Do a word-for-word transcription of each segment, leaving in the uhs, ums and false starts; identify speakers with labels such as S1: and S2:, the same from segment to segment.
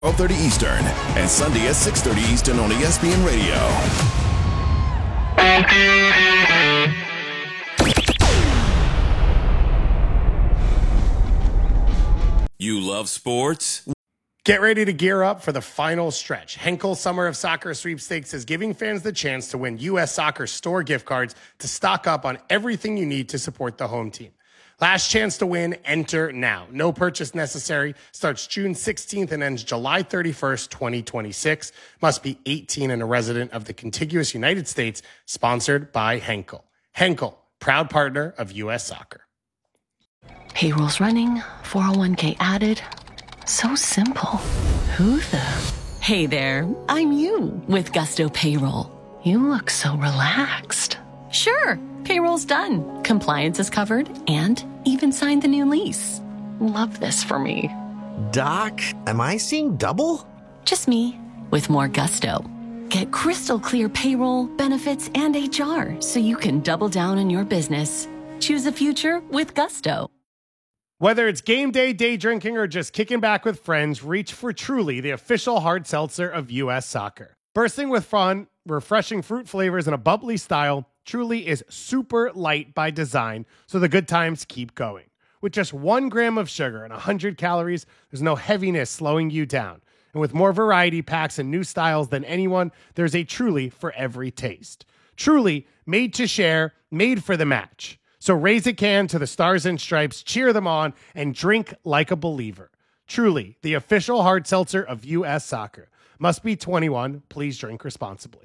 S1: twelve thirty Eastern and Sunday at six thirty Eastern on E S P N Radio. You love sports?
S2: Get ready to gear up for the final stretch. Henkel Summer of Soccer Sweepstakes is giving fans the chance to win U S Soccer store gift cards to stock up on everything you need to support the home team. Last chance to win, enter now. No purchase necessary. Starts June sixteenth and ends July thirty-first, twenty twenty-six. Must be eighteen and a resident of the contiguous United States. Sponsored by Henkel. Henkel, proud partner of U S Soccer.
S3: Payroll's running, four oh one k added. So simple. Who the?
S4: Hey there, I'm you with Gusto Payroll.
S3: You look so relaxed.
S4: Sure, payroll's done. Compliance is covered and even signed the new lease.
S3: Love this for me.
S5: Doc, am I seeing double?
S4: Just me with more Gusto. Get crystal clear payroll, benefits, and H R so you can double down on your business. Choose a future with Gusto.
S2: Whether it's game day, day drinking, or just kicking back with friends, reach for Truly, the official hard seltzer of U S Soccer. Bursting with fun, refreshing fruit flavors, and a bubbly style, Truly is super light by design, so the good times keep going. With just one gram of sugar and one hundred calories, there's no heaviness slowing you down. And with more variety packs and new styles than anyone, there's a Truly for every taste. Truly, made to share, made for the match. So raise a can to the Stars and Stripes, cheer them on, and drink like a believer. Truly, the official hard seltzer of U S Soccer. Must be twenty-one. Please drink responsibly.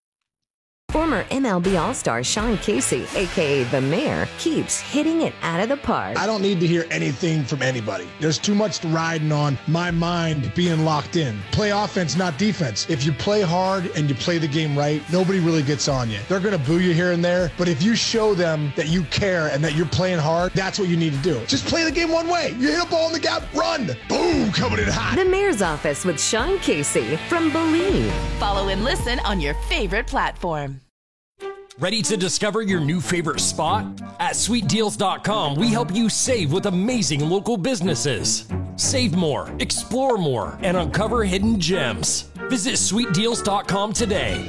S6: Former M L B All-Star Sean Casey, a k a. The Mayor, keeps hitting it out of the park.
S7: I don't need to hear anything from anybody. There's too much riding on my mind being locked in. Play offense, not defense. If you play hard and you play the game right, nobody really gets on you. They're going to boo you here and there, but if you show them that you care and that you're playing hard, that's what you need to do. Just play the game one way. You hit a ball in the gap, run. Boom, coming in hot.
S6: The Mayor's Office with Sean Casey from Believe.
S8: Follow and listen on your favorite platform.
S9: Ready to discover your new favorite spot? At sweet deals dot com, we help you save with amazing local businesses. Save more, explore more, and uncover hidden gems. Visit sweet deals dot com today.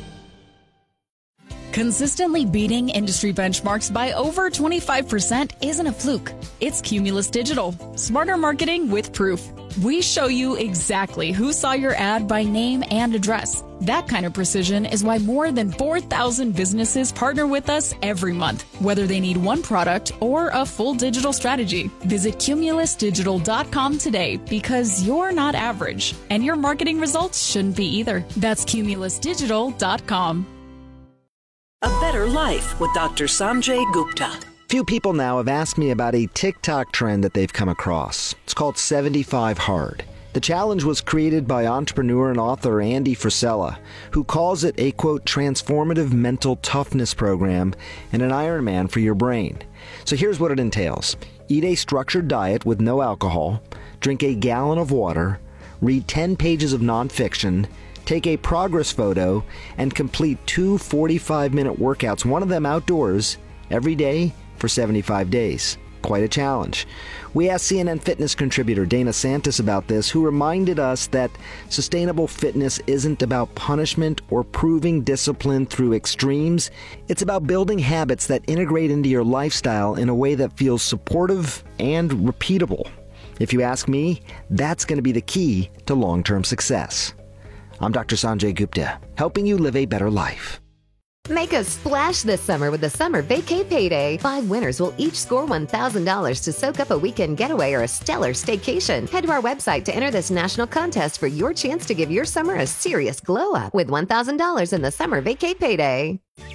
S10: Consistently beating industry benchmarks by over twenty-five percent isn't a fluke. It's Cumulus Digital. Smarter marketing with proof. We show you exactly who saw your ad by name and address. That kind of precision is why more than four thousand businesses partner with us every month, whether they need one product or a full digital strategy. Visit cumulus digital dot com today because you're not average, and your marketing results shouldn't be either. That's cumulus digital dot com.
S8: A Better Life with Doctor Sanjay Gupta.
S5: Few people now have asked me about a TikTok trend that they've come across. It's called seventy-five hard. The challenge was created by entrepreneur and author Andy Frisella, who calls it a, quote, transformative mental toughness program and an Ironman for your brain. So here's what it entails. Eat a structured diet with no alcohol, drink a gallon of water, read ten pages of nonfiction, take a progress photo, and complete two forty-five minute workouts, one of them outdoors, every day for seventy-five days. Quite a challenge. We asked C N N Fitness contributor Dana Santis about this, who reminded us that sustainable fitness isn't about punishment or proving discipline through extremes. It's about building habits that integrate into your lifestyle in a way that feels supportive and repeatable. If you ask me, that's going to be the key to long-term success. I'm Doctor Sanjay Gupta, helping you live a better life.
S6: Make a splash this summer with the Summer Vacay Payday. Five winners will each score one thousand dollars to soak up a weekend getaway or a stellar staycation. Head to our website to enter this national contest for your chance to give your summer a serious glow up with one thousand dollars in the Summer Vacay Payday.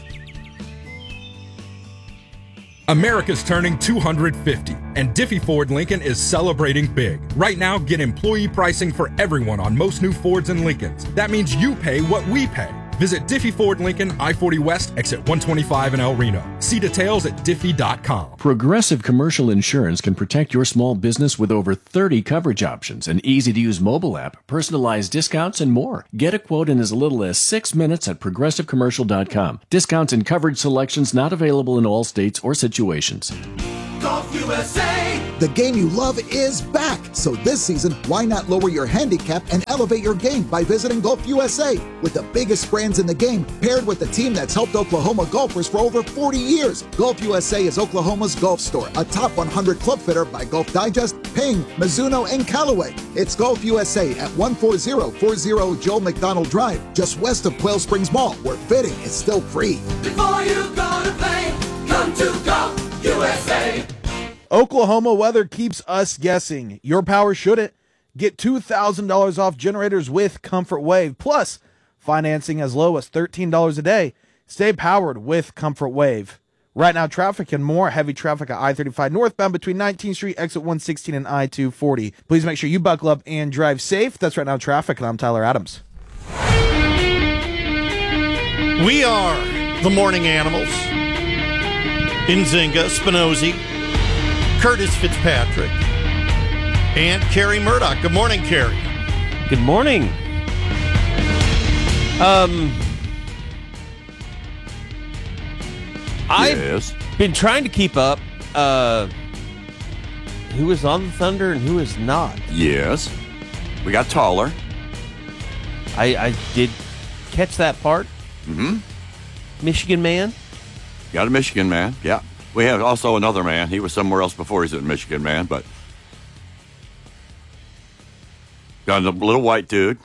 S11: America's turning two hundred fifty, and Diffie Ford Lincoln is celebrating big. Right now, get employee pricing for everyone on most new Fords and Lincolns. That means you pay what we pay. Visit Diffie Ford Lincoln, I forty West, exit one twenty-five in El Reno. See details at diffie dot com.
S12: Progressive Commercial Insurance can protect your small business with over thirty coverage options, an easy-to-use mobile app, personalized discounts, and more. Get a quote in as little as six minutes at progressive commercial dot com. Discounts and coverage selections not available in all states or situations.
S13: Golf U S A The game you love is back. So this season, why not lower your handicap and elevate your game by visiting Golf U S A? With the biggest brands in the game, paired with the team that's helped Oklahoma golfers for over forty years. Golf U S A is Oklahoma's golf store, a top one hundred club fitter by Golf Digest, Ping, Mizuno, and Callaway. It's Golf U S A at one forty forty Joel McDonald Drive, just west of Quail Springs Mall, where fitting is still free.
S14: Before you go to play, come to Golf U S A.
S15: Oklahoma weather keeps us guessing. Your power shouldn't. Get two thousand dollars off generators with Comfort Wave, plus financing as low as thirteen dollars a day. Stay powered with Comfort Wave. Right now, traffic and more. Heavy traffic at I thirty-five northbound between nineteenth Street, exit one sixteen, and I two forty. Please make sure you buckle up and drive safe. That's Right Now Traffic, and I'm Tyler Adams.
S16: We are the Morning Animals. Nzinga, Spinozzi, Curtis Fitzpatrick, and Carrie Murdoch. Good morning, Carrie.
S17: Good morning. Um,
S18: Yes.
S17: I've been trying to keep up uh, who is on the Thunder and who is not.
S18: Yes. We got taller.
S17: I, I did catch that part.
S18: Mm-hmm.
S17: Michigan man.
S18: Got a Michigan man, yeah. We have also another man. He was somewhere else before he's a Michigan man, but got a little white dude.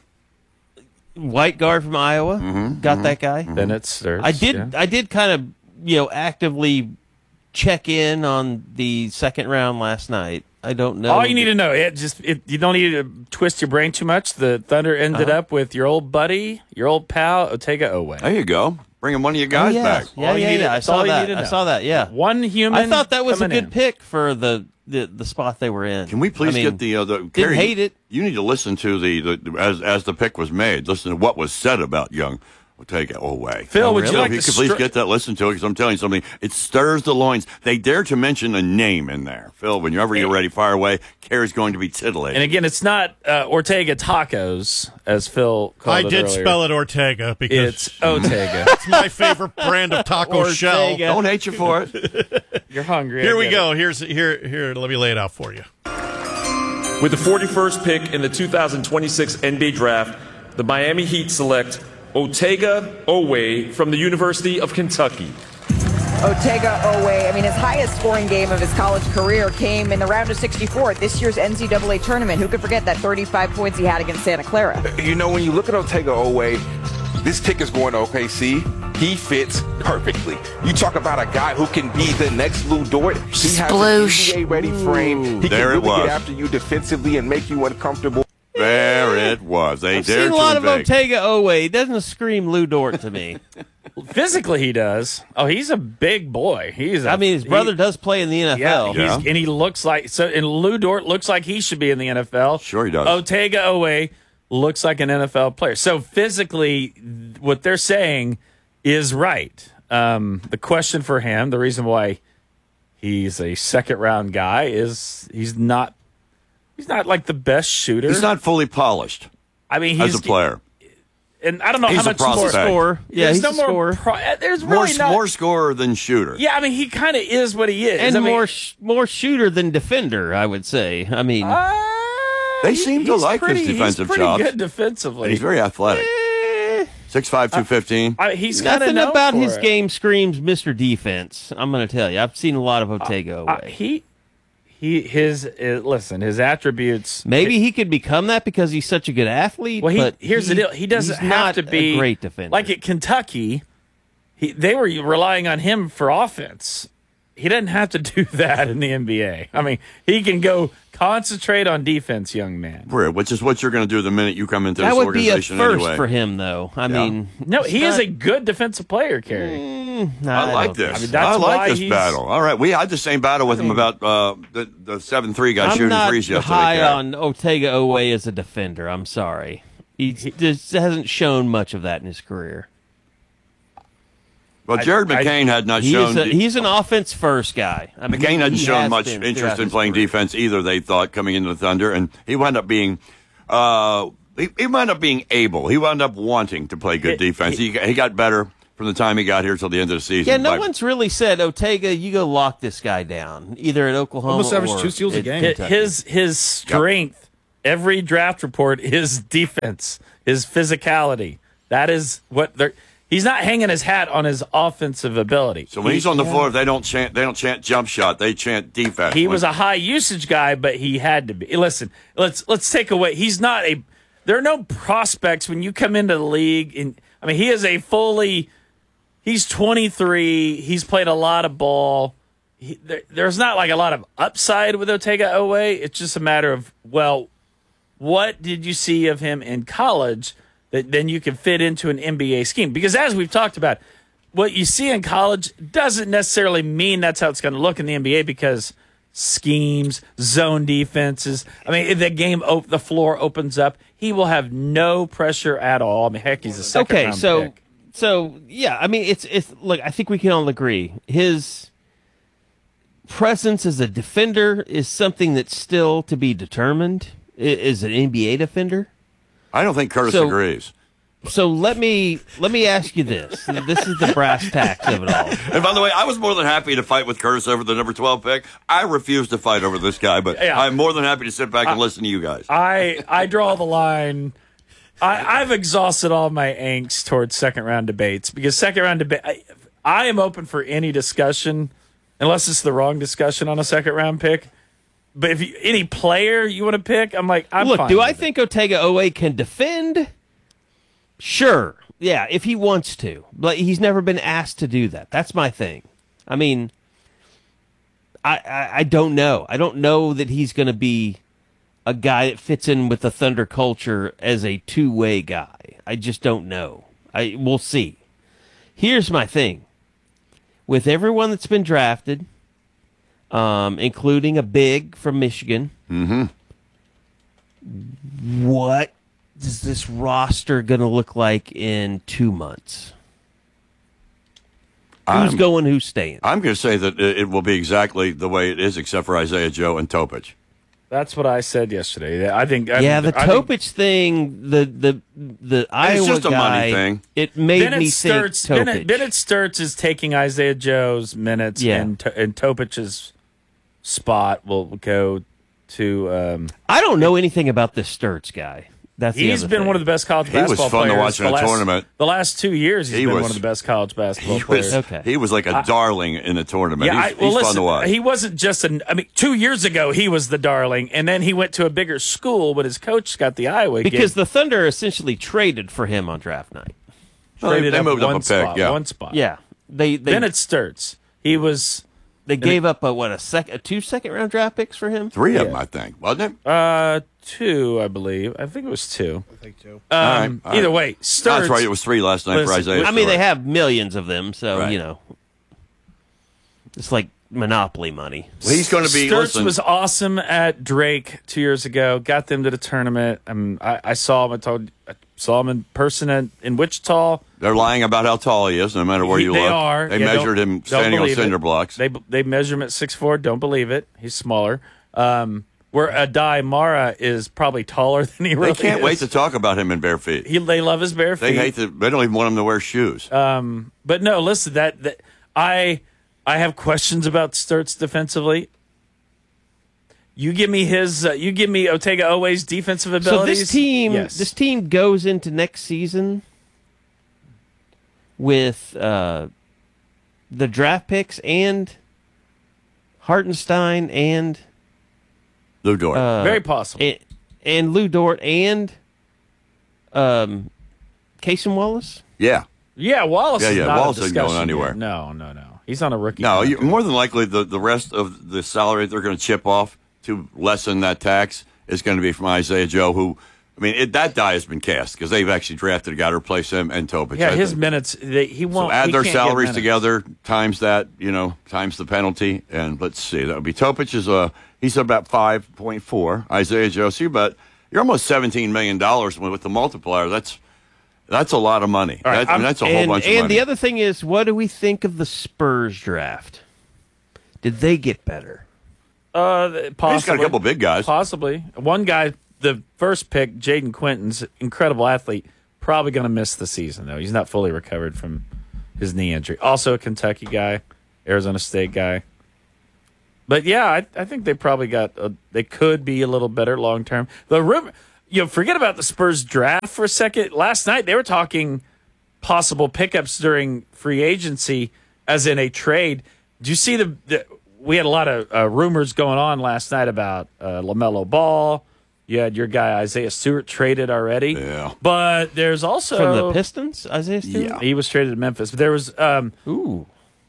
S17: White guard from Iowa.
S18: Mm-hmm,
S17: got
S18: mm-hmm,
S17: that guy.
S18: mm-hmm.
S19: Bennett Sturts.
S17: I did.
S19: Yeah.
S17: I did kind of, you know, actively check in on the second round last night. I don't know.
S19: All you need to know, it just it, you don't need to twist your brain too much. The Thunder ended
S17: Uh-huh.
S19: up with your old buddy, your old pal, Otega Oweh.
S18: There you go. Bringing one of your guys
S17: oh, yeah.
S18: back.
S17: Yeah,
S19: All you
S17: yeah,
S19: need
S17: yeah.
S19: to-
S17: I
S19: that's
S17: saw
S19: all you
S17: that.
S19: need to
S17: I
S19: know.
S17: saw that. Yeah.
S19: One human.
S17: I thought that was a
S19: coming
S17: good
S19: in.
S17: pick for the, the the spot they were in.
S18: Can we please
S17: I mean,
S18: get the uh, the
S17: didn't
S18: Carrie,
S17: hate it.
S18: You need to listen to the, the as as the pick was made. Listen to what was said about young Otega Oweh.
S19: Phil,
S18: Oh,
S19: would you
S18: really?
S19: like
S18: if you
S19: to
S18: could please
S19: str-
S18: get that? Listen to it because I'm telling you something. It stirs the loins. They dare to mention a name in there. Phil, whenever you're ready, fire away. Carrie's going to be titillated.
S19: And again, it's not uh, Ortega Tacos, as Phil called
S16: I
S19: it
S16: did
S19: earlier.
S16: spell it Ortega because
S19: It's Otega.
S16: it's my favorite brand of taco shell.
S18: Don't hate you for it.
S19: You're hungry.
S16: Here
S19: I
S16: we
S19: get
S16: go.
S19: it.
S16: Here's here here. Let me lay it out for you.
S20: With the forty-first pick in the two thousand twenty-six N B A Draft, the Miami Heat select Otega Oweh from the University of Kentucky.
S21: Otega Oweh, I mean, his highest scoring game of his college career came in the round of sixty-four at this year's N C double A tournament. Who could forget that thirty-five points he had against Santa Clara?
S22: You know, when you look at Otega Oweh, this pick is going to O K C. He fits perfectly. You talk about a guy who can be the next Lou Dort. He has an
S18: Sploosh.
S22: N B A-ready frame. He
S18: There it
S22: can really
S18: was.
S22: get after you defensively and make you uncomfortable.
S18: There it was. They
S17: I've
S18: dared
S17: seen a
S18: to
S17: lot of
S18: invade.
S17: Otega Oweh. It doesn't scream Lou Dort to me.
S19: Physically, he does. Oh, he's a big boy. He's. A,
S17: I mean, his brother
S19: he-
S17: does play in the N F L.
S19: Yeah, he's, and he looks like so. And Lou Dort looks like he should be in the N F L.
S18: Sure, he does.
S19: Otega Oweh looks like an N F L player. So physically, what they're saying is right. Um, the question for him, the reason why he's a second round guy, is he's not. He's not like the best shooter.
S18: He's not fully polished.
S19: I mean, he's
S18: as a player.
S19: And I don't know
S18: He's
S19: how
S18: a
S19: much
S18: prospect.
S19: more
S17: Scorer. Yeah,
S19: there's
S17: he's
S19: no
S17: a
S19: more
S17: scorer.
S19: Pro, there's
S18: More,
S19: really not.
S18: more scorer than shooter.
S19: Yeah, I mean, he kind of is what he is.
S17: And
S19: I mean,
S17: more sh- more shooter than defender, I would say. I mean,
S19: Uh,
S18: They seem to
S19: he's
S18: like
S19: pretty,
S18: his defensive
S19: he's pretty
S18: chops.
S19: good defensively.
S18: And he's very athletic. six five, two fifteen.
S19: I, he's kind of
S17: nothing about his
S19: it.
S17: game screams Mister Defense. I'm going to tell you. I've seen a lot of Otega
S19: Uh,
S17: Oweh.
S19: he, he, his. Uh, listen, his attributes.
S17: Maybe he could become that because he's such a good athlete.
S19: Well, he,
S17: but
S19: here's
S17: he,
S19: the deal. He doesn't
S17: he's
S19: have
S17: not
S19: to be
S17: a great defender.
S19: Like at Kentucky, he, they were relying on him for offense. He doesn't have to do that in the N B A. I mean, he can go concentrate on defense, young man.
S18: Which is what you're going to do the minute you come into
S17: that
S18: this
S17: would be a
S18: organization
S17: first
S18: anyway.
S17: for him, though. I
S18: Yeah.
S17: mean,
S19: No,
S17: it's
S19: he is
S17: not-
S19: a good defensive player, Kerry.
S17: Mm,
S18: I,
S17: I
S18: like
S17: don't-
S18: this.
S19: I
S18: I,
S19: mean, that's why
S18: like this
S19: he's-
S18: battle. All right, we had the same battle with him about uh, the the seven three guy
S17: I'm
S18: shooting
S17: not
S18: threes yesterday.
S17: high
S18: Gary.
S17: on Otega Oweh as a defender. I'm sorry. He just hasn't shown much of that in his career.
S18: Well, Jared
S19: I-
S18: McCain had not
S17: He
S18: shown.
S17: is a, he's an offense first guy. I mean,
S18: McCain
S17: he-
S18: hadn't
S17: he
S18: shown
S17: has
S18: much
S17: been
S18: interest
S17: throughout
S18: in
S17: his
S18: playing
S17: career.
S18: defense either. They thought coming into the Thunder, and he wound up being. Uh, he, he wound up being able. He wound up wanting to play good
S19: It-
S18: defense. He, he got better from the time he got here till the end of the season.
S17: Yeah, no
S18: By-
S17: one's really said, Otega, you go lock this guy down, either at Oklahoma
S15: Almost averaged
S17: or
S15: two steals a
S17: at
S15: game.
S17: Kentucky.
S19: His his strength, every draft report, his defense, his physicality. That is what they're. He's not hanging his hat on his offensive ability.
S18: So when he's on the floor, they don't chant. They don't chant jump shot. They chant defense.
S19: He
S18: When-
S19: was a high usage guy, but he had to be. Listen, let's let's take away. He's not a. There are no prospects when you come into the league. And I mean, he is a fully. He's twenty-three. He's played a lot of ball. He, there, there's not like a lot of upside with Otega Oweh. It's just a matter of, well, what did you see of him in college that then you can fit into an N B A scheme? Because as we've talked about, what you see in college doesn't necessarily mean that's how it's going to look in the N B A, because schemes, zone defenses. I mean, if the game, op- the floor opens up, he will have no pressure at all. I mean, heck, he's a second
S17: Okay,
S19: round
S17: so
S19: pick.
S17: so yeah, I mean, it's it's look. I think we can all agree his presence as a defender is something that's still to be determined. I- Is an N B A defender?
S18: I don't think Curtis
S17: So-
S18: agrees.
S17: So let me let me ask you this. This is the brass tacks of it all.
S18: And by the way, I was more than happy to fight with Curtis over the number twelve pick. I refuse to fight over this guy, but
S19: Yeah.
S18: I'm more than happy to sit back and listen to you guys.
S19: I I draw the line. I, I've exhausted all my angst towards second round debates, because second round debate, I, I am open for any discussion, unless it's the wrong discussion on a second round pick. But if you, any player you want to pick, I'm like, I'm
S17: Look,
S19: fine
S17: do
S19: with
S17: I
S19: it.
S17: think Otega Oweh can defend? Sure. Yeah, if he wants to. But he's never been asked to do that. That's my thing. I mean, I I, I don't know. I don't know that he's going to be a guy that fits in with the Thunder culture as a two-way guy. I just don't know. I we'll see. Here's my thing. With everyone that's been drafted, um, including a big from Michigan,
S18: mm-hmm.
S17: what is this roster going to look like in two months? Who's
S18: I'm-
S17: going, who's staying?
S18: I'm going to say that it it will be exactly the way it is, except for Isaiah Joe and Topic.
S19: That's what I said yesterday. I think. I,
S17: yeah, the
S19: I think
S17: Topic thing, the the the Iowa
S18: just a
S17: guy,
S18: money thing.
S17: It made
S19: Bennett
S17: me
S19: Sturts,
S17: think Topic.
S19: Bennett, Bennett Sturts is taking Isaiah Joe's minutes,
S17: Yeah.
S19: and To- and Topic's spot will go to. Um,
S17: I don't know anything about this Sturts guy. That's the
S19: he's
S17: other
S19: been
S17: thing.
S19: one of the best college
S18: He was
S19: basketball
S18: fun to
S19: players.
S18: watch in
S19: the
S18: a
S19: last,
S18: tournament.
S19: The last two years, he's
S18: He
S19: been
S18: was-
S19: one of the best college basketball
S18: He
S19: players.
S18: was, he was like a
S19: I-
S18: darling in a tournament.
S19: Yeah,
S18: he's
S19: I, well,
S18: he's fun
S19: listen,
S18: to watch.
S19: he wasn't just an. I mean, two years ago he was the darling, and then he went to a bigger school, but his coach got the Iowa
S17: because
S19: gig.
S17: the Thunder essentially traded for him on draft night.
S18: Well, they-
S19: Traded
S18: they
S19: up
S18: moved up
S19: one
S18: a pick,
S19: spot,
S18: yeah.
S19: one spot.
S17: Yeah, they they
S19: Bennett Sturts. He was.
S17: they gave up a what a sec a two second round draft picks for him.
S18: Three of
S19: Yeah.
S18: them, I think, wasn't it?
S19: Uh, two, I believe. I think it was two.
S15: I think so.
S19: Um,
S18: All right, all
S19: either
S18: right.
S19: way, Sturts.
S18: That's right. It was three last night for
S19: Listen,
S18: Isaiah.
S17: I mean, they
S18: Stewart.
S17: have millions of them, so
S18: Right.
S17: you know, it's like monopoly money.
S18: Well, he's going to be.
S19: Sturts
S18: listen,
S19: was awesome at Drake two years ago. Got them to the tournament. Um, I, I saw him. I told. I saw him in person at, in Wichita.
S18: They're lying about how tall he is, no matter where
S19: He-
S18: you
S19: they
S18: look.
S19: are.
S18: They
S19: Yeah,
S18: measured
S19: don't-
S18: him
S19: don't
S18: standing on
S19: believe it.
S18: cinder blocks.
S19: They they measure him at six foot four. Don't believe it. He's smaller. Um, where Adai Mara is probably taller than he really
S18: They can't
S19: is.
S18: wait to talk about him in bare feet.
S19: He, they love his bare feet.
S18: They hate to. They don't even want him to wear shoes.
S19: Um, but no, listen. That, that I I have questions about Sturts defensively. You give me his. Uh, you give me Otega Oweh's defensive
S17: So
S19: abilities.
S17: this team,
S19: Yes.
S17: this team goes into next season with uh, the draft picks and Hartenstein and
S18: Lou Dort.
S17: uh,
S19: Very possible.
S17: and, and Lou Dort and um, Cason Wallace.
S18: yeah.
S19: Yeah, Wallace.
S18: Yeah,
S19: is
S18: yeah,
S19: not
S18: Wallace
S19: a
S18: isn't going
S19: discussion
S18: anywhere.
S19: here. No, no, no. He's on a rookie.
S18: No, you,
S19: contract.
S18: more than likely the, the rest of the salary they're going to chip off to lessen that tax is going to be from Isaiah Joe, who, I mean, it, that die has been cast because they've actually drafted a guy to replace him and Topic.
S19: Yeah,
S18: I
S19: his
S18: think.
S19: minutes. They, he
S18: So
S19: won't.
S18: add
S19: he
S18: their
S19: can't get
S18: salaries
S19: minutes.
S18: together, times that, you know, times the penalty, and let's see. That would be Topic is uh he's about five point four. Isaiah Joe, so you're about you're almost seventeen million dollars with the multiplier. That's that's a lot of money.
S19: All right,
S18: That- I mean,
S19: I'm-
S18: that's a whole
S17: and
S18: bunch of
S17: and
S18: money.
S17: the other thing is, what do we think of the Spurs draft? Did they get better?
S19: Uh, possibly.
S18: He's got a couple big guys.
S19: Possibly. One guy, the first pick, Jaden Quinton's incredible athlete, probably going to miss the season though. He's not fully recovered from his knee injury. Also a Kentucky guy, Arizona State guy. But yeah, I, I think they probably got a, they could be a little better long term. The rumor, you know, forget about the Spurs draft for a second. Last night they were talking possible pickups during free agency, as in a trade. Did you see the? the we had a lot of uh, rumors going on last night about uh, LaMelo Ball. You had your guy Isaiah Stewart traded already.
S18: Yeah,
S19: but there's also
S17: from the Pistons, Isaiah Stewart.
S19: Yeah, he was traded to Memphis. But there was um,
S17: ooh.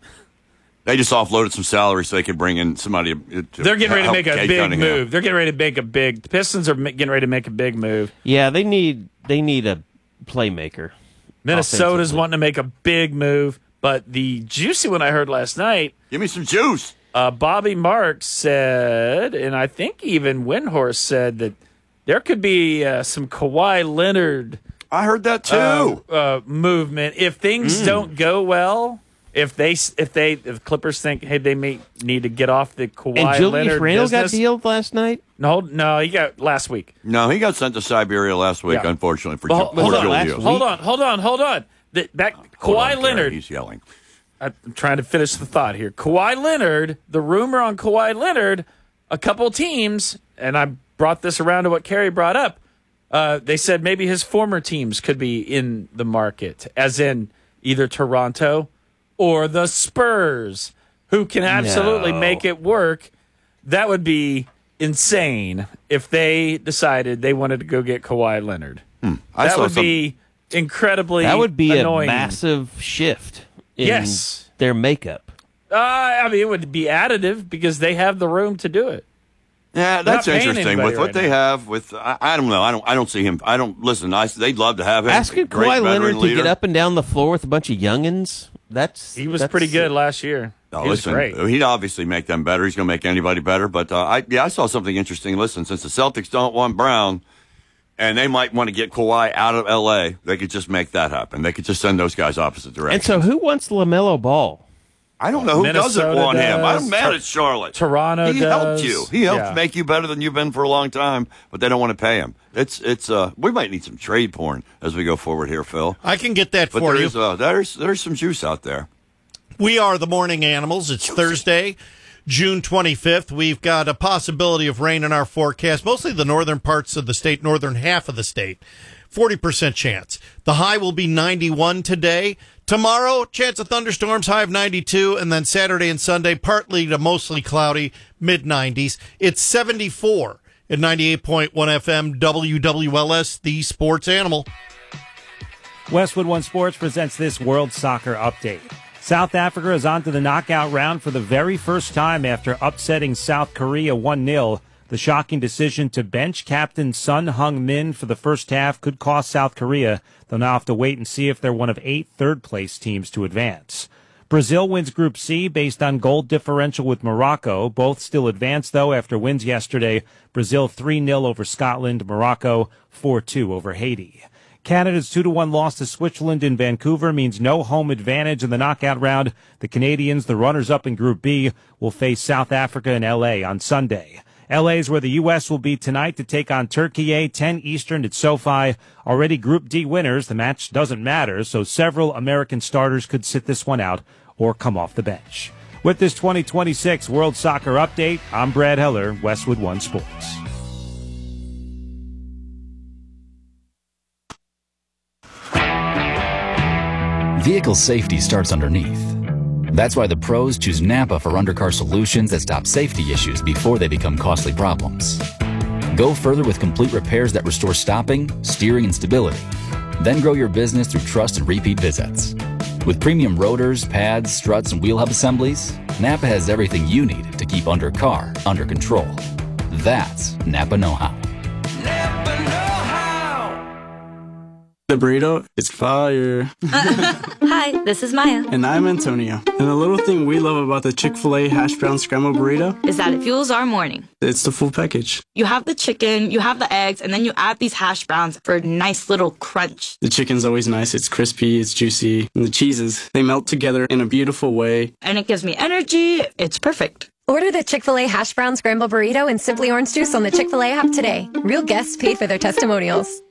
S18: They just offloaded some salary so they could bring in somebody. To
S19: They're getting ready to make a
S18: Kate
S19: big
S18: Cunningham.
S19: move. They're getting ready to make a big. The Pistons are getting ready to make a big move.
S17: Yeah, they need they need a playmaker.
S19: Minnesota's wanting to make a big move, but the juicy one I heard last night.
S18: Give me some juice.
S19: Uh, Bobby Marks said, and I think even Windhorst said that there could be uh, some Kawhi Leonard.
S18: I heard that too.
S19: Uh, uh, movement if things
S18: Mm.
S19: don't go well. If they if they if the Clippers think hey they may need to get off the Kawhi
S17: And Julius
S19: Leonard
S17: Randle
S19: business.
S17: got dealed last night.
S19: No, no, he got last week.
S18: No, he got sent to Siberia last week,
S19: Yeah.
S18: unfortunately, for,
S19: Well,
S18: Ju-
S19: hold,
S18: for
S19: on,
S18: Julius.
S19: hold on, hold on, hold on. The, back
S18: Hold
S19: Kawhi
S18: on, Gary,
S19: Leonard.
S18: He's yelling.
S19: I'm trying to finish the thought here. Kawhi Leonard. The rumor on Kawhi Leonard. A couple teams, and I brought this around to what Kerry brought up. Uh, they said maybe his former teams could be in the market, as in either Toronto or the Spurs, who can absolutely
S17: No.
S19: make it work. That would be insane if they decided they wanted to go get Kawhi Leonard.
S18: Hmm. I
S19: That
S18: saw
S19: would
S18: some-
S19: be incredibly
S17: That would be
S19: annoying.
S17: a massive shift in
S19: Yes.
S17: their makeup.
S19: Uh, I mean, it would be additive because they have the room to do it.
S18: Yeah,
S19: They're
S18: that's
S19: not paying
S18: interesting.
S19: anybody
S18: With what
S19: right
S18: they
S19: now.
S18: have, with I, I don't know, I don't, I don't see him. I don't listen. I, they'd love to have him.
S17: Asking
S18: Great
S17: Kawhi
S18: veteran
S17: Leonard to
S18: leader.
S17: get up and down the floor with a bunch of youngins. That's
S19: He was
S17: that's-
S19: pretty good last year.
S18: Oh,
S19: he was
S18: listen,
S19: great.
S18: he'd obviously make them better. He's going to make anybody better. But uh, I, yeah, I saw something interesting. Listen, since the Celtics don't want Brown, and they might want to get Kawhi out of L A, they could just make that happen. They could just send those guys opposite directions.
S17: And so, who wants LaMelo Ball?
S18: I don't know who
S19: Minnesota
S18: doesn't want him.
S19: does.
S18: I'm mad
S19: Tor-
S18: at Charlotte.
S19: Toronto
S18: he
S19: does.
S18: helped you. He helped
S19: Yeah.
S18: make you better than you've been for a long time, but they don't want to pay him. It's it's uh we might need some trade porn as we go forward here, Phil.
S16: I can get that
S18: But
S16: for you.
S18: there's uh, there's there's some juice out there.
S16: We are the Morning Animals. It's Thursday, June twenty-fifth. We've got a possibility of rain in our forecast, mostly the northern parts of the state, northern half of the state. forty percent chance. The high will be ninety-one today. Tomorrow, chance of thunderstorms, high of ninety-two. And then Saturday and Sunday, partly to mostly cloudy, mid nineties. It's seventy-four at ninety-eight point one F M W W L S, the sports animal.
S1: Westwood One Sports presents this World Soccer Update. South Africa is on to the knockout round for the very first time after upsetting South Korea one nil. The shocking decision to bench captain Son Heung-min for the first half could cost South Korea. They'll now have to wait and see if they're one of eight third-place teams to advance. Brazil wins Group C based on goal differential with Morocco. Both still advanced, though, after wins yesterday. Brazil three nil over Scotland, Morocco four two over Haiti. Canada's two to one loss to Switzerland in Vancouver means no home advantage in the knockout round. The Canadians, the runners-up in Group B, will face South Africa and L A on Sunday. L A is where the U S will be tonight to take on Turkey, ten Eastern at SoFi. Already Group D winners, the match doesn't matter, so several American starters could sit this one out or come off the bench. With this twenty twenty-six World Soccer Update, I'm Brad Heller, Westwood One Sports.
S3: Vehicle safety starts underneath. That's why the pros choose Napa for undercar solutions that stop safety issues before they become costly problems. Go further with complete repairs that restore stopping, steering, and stability. Then grow your business through trust and repeat visits. With premium rotors, pads, struts, and wheel hub assemblies, Napa has everything you need to keep undercar under control. That's Napa know-how.
S23: The burrito is fire.
S24: Hi, this is Maya.
S23: And I'm Antonio. And the little thing we love about the Chick-fil-A hash brown scrambled burrito
S24: Is that it fuels our morning.
S23: it's the full package.
S24: You have the chicken, you have the eggs, and then you add these hash browns for a nice little crunch.
S23: The chicken's always nice. It's crispy, it's juicy. And the cheeses, they melt together in a beautiful way.
S24: And it gives me energy. It's perfect.
S25: Order the Chick-fil-A Hash Brown Scramble Burrito and Simply Orange Juice on the Chick-fil-A app today. Real guests paid for their testimonials.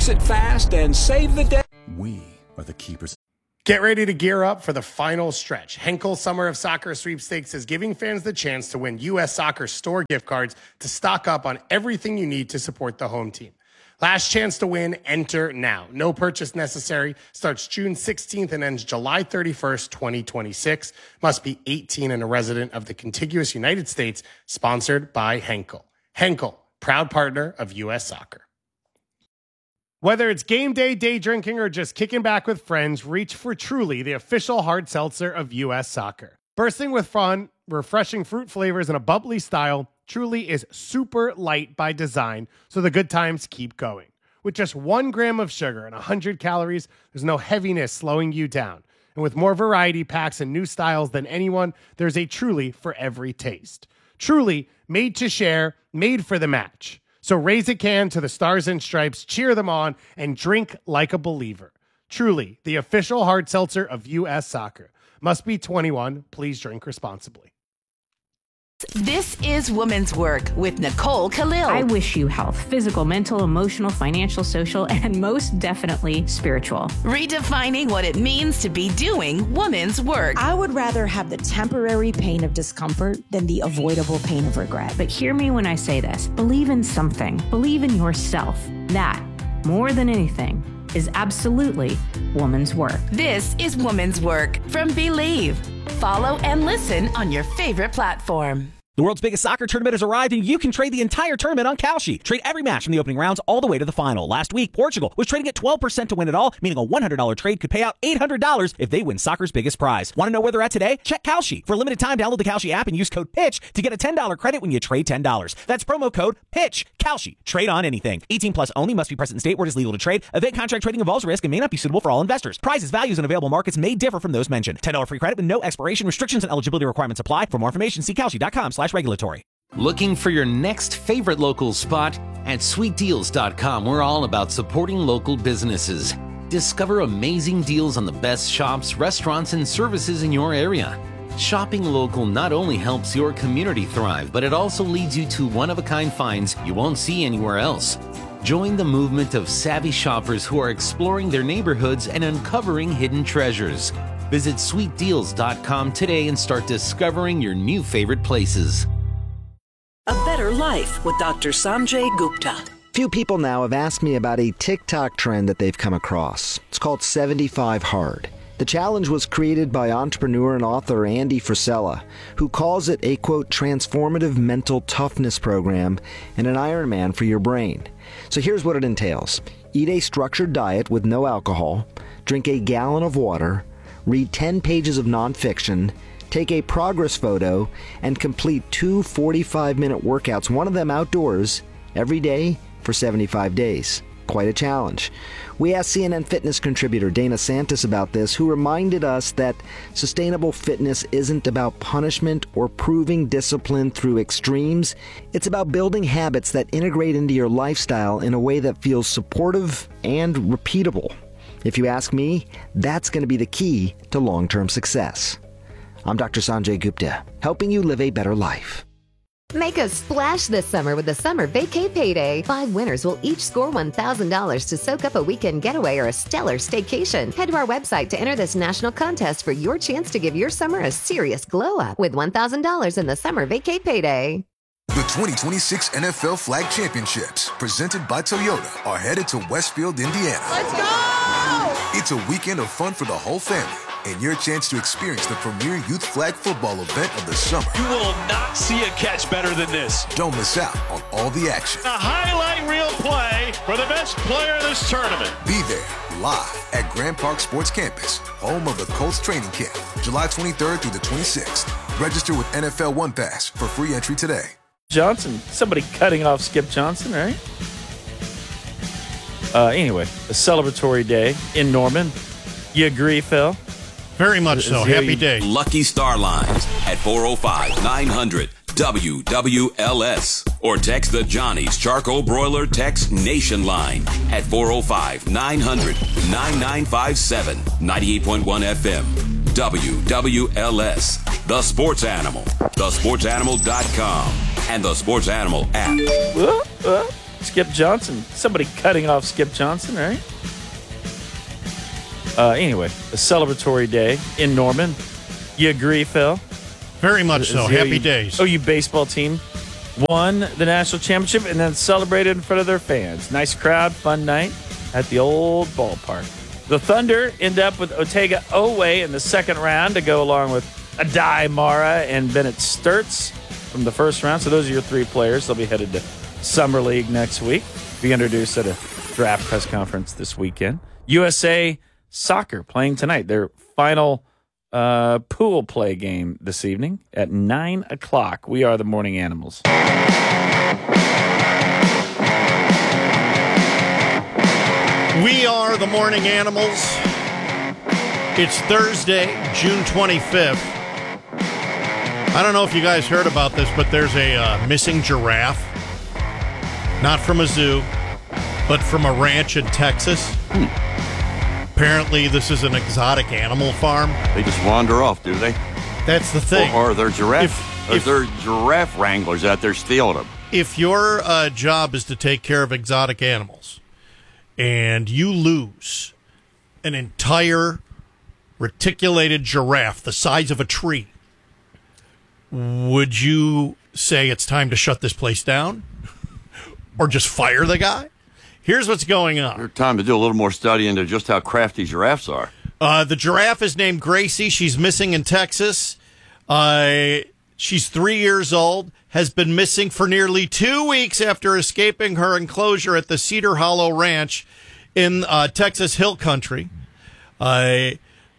S2: it fast and save the day.
S4: We are the keepers.
S7: Get ready to gear up for the final stretch. Henkel Summer of Soccer Sweepstakes is giving fans the chance to win U S Soccer store gift cards to stock up on everything you need to support the home team. Last chance to win, enter now. No purchase necessary. Starts June sixteenth and ends July thirty-first, twenty twenty-six. Must be eighteen and a resident of the contiguous United States. Sponsored by Henkel. Henkel, proud partner of U S Soccer. Whether it's game day, day drinking, or just kicking back with friends, reach for Truly, the official hard seltzer of U S Soccer. Bursting with fun, refreshing fruit flavors, and a bubbly style, Truly is super light by design, so the good times keep going. With just one gram of sugar and one hundred calories, there's no heaviness slowing you down. And with more variety packs and new styles than anyone, there's a Truly for every taste. Truly, made to share, made for the match. So raise a can to the Stars and Stripes, cheer them on, and drink like a believer. Truly, the official hard seltzer of U S Soccer. Must be twenty-one. Please drink responsibly.
S9: This is Women's Work with Nicole Khalil.
S10: I wish you health, physical, mental, emotional, financial, social, and most definitely spiritual.
S9: Redefining what it means to be doing women's work.
S26: I would rather have the temporary pain of discomfort than the avoidable pain of regret.
S10: But hear me when I say this. Believe in something. Believe in yourself. That, more than anything, is absolutely woman's work.
S9: This is Women's Work from Believe. Follow and listen on your favorite platform.
S27: The world's biggest soccer tournament has arrived, and you can trade the entire tournament on Kalshi. Trade every match from the opening rounds all the way to the final. Last week, Portugal was trading at twelve percent to win it all, meaning a one hundred dollars trade could pay out eight hundred dollars if they win soccer's biggest prize. Want to know where they're at today? Check Kalshi. For a limited time, download the Kalshi app and use code PITCH to get a ten dollars credit when you trade ten dollars. That's promo code PITCH. Kalshi. Trade on anything. eighteen plus only. Must be present in state where it is legal to trade. Event contract trading involves risk and may not be suitable for all investors. Prizes, values, and available markets may differ from those mentioned. ten dollars free credit with no expiration. Restrictions and eligibility requirements apply. For more information, see Kalshi.com slash regulatory.
S28: Looking for your next favorite local spot? At sweet deals dot com, we're all about supporting local businesses. Discover amazing deals on the best shops, restaurants, and services in your area. Shopping local not only helps your community thrive, but it also leads you to one-of-a-kind finds you won't see anywhere else. Join the movement of savvy shoppers who are exploring their neighborhoods and uncovering hidden treasures. Visit sweet deals dot com today and start discovering your new favorite places.
S8: A Better Life with Doctor Sanjay Gupta.
S5: Few people now have asked me about a TikTok trend that they've come across. It's called seventy-five hard. The challenge was created by entrepreneur and author Andy Frisella, who calls it a, quote, transformative mental toughness program and an Ironman for your brain. So here's what it entails. Eat a structured diet with no alcohol, drink a gallon of water, read ten pages of nonfiction, take a progress photo, and complete two forty-five minute workouts, one of them outdoors, every day for seventy-five days. Quite a challenge. We asked C N N Fitness contributor Dana Santis about this, who reminded us that sustainable fitness isn't about punishment or proving discipline through extremes. It's about building habits that integrate into your lifestyle in a way that feels supportive and repeatable. If you ask me, that's going to be the key to long-term success. I'm Doctor Sanjay Gupta, helping you live a better life.
S6: Make a splash this summer with the Summer Vacay Payday. Five winners will each score one thousand dollars to soak up a weekend getaway or a stellar staycation. Head to our website to enter this national contest for your chance to give your summer a serious glow up with one thousand dollars in the Summer Vacay Payday.
S29: The twenty twenty-six N F L Flag Championships, presented by Toyota, are headed to Westfield, Indiana.
S14: Let's go!
S29: It's a weekend of fun for the whole family, and your chance to experience the premier youth flag football event of the summer.
S30: You will not see a catch better than this.
S29: Don't miss out on all the action.
S30: A highlight reel play for the best player of this tournament.
S29: Be there live at Grand Park Sports Campus, home of the Colts training camp, July twenty-third through the twenty-sixth. Register with N F L One Pass for free entry today.
S19: Johnson, somebody cutting off Skip Johnson, right? Uh, anyway, a celebratory day in Norman. You agree, Phil?
S16: Very much so. Happy day.
S31: Lucky Star Lines at four oh five, nine hundred, W W L S. Or text the Johnny's Charcoal Broiler Text Nation line at four oh five, nine hundred, nine nine five seven. ninety-eight point one F M. W W L S. The Sports Animal. the sports animal dot com. And the Sports Animal app.
S19: Skip Johnson. Somebody cutting off Skip Johnson, right? Uh, anyway, a celebratory day in Norman. You agree, Phil?
S16: Very much so.
S19: Is-
S16: Happy
S19: you-
S16: days.
S19: Oh, you baseball team won the national championship and then celebrated in front of their fans. Nice crowd, fun night at the old ballpark. The Thunder end up with Otega Oweh in the second round to go along with Adai Mara and Bennett Sturtz from the first round. So those are your three players. They'll be headed to Summer League next week. Be introduced at a draft press conference this weekend. U S A Soccer playing tonight. Their final uh, pool play game this evening at nine o'clock. We are the Morning Animals.
S16: We are the Morning Animals. It's Thursday, June twenty-fifth. I don't know if you guys heard about this, but there's a uh, missing giraffe. Not from a zoo, but from a ranch in Texas.
S1: Hmm.
S16: Apparently, this is an exotic animal farm.
S1: They just wander off, do they?
S16: That's the thing.
S1: Or are there giraffe?
S16: If-
S1: Or
S16: if-
S1: there giraffe wranglers out there stealing them?
S16: If your uh, job is to take care of exotic animals and you lose an entire reticulated giraffe the size of a tree, would you say it's time to shut this place down or just fire the guy? Here's what's going on.
S1: There's time to do a little more study into just how crafty giraffes are.
S16: Uh, the giraffe is named Gracie. She's missing in Texas. Uh, she's three years old, has been missing for nearly two weeks after escaping her enclosure at the Cedar Hollow Ranch in uh, Texas Hill Country. Uh,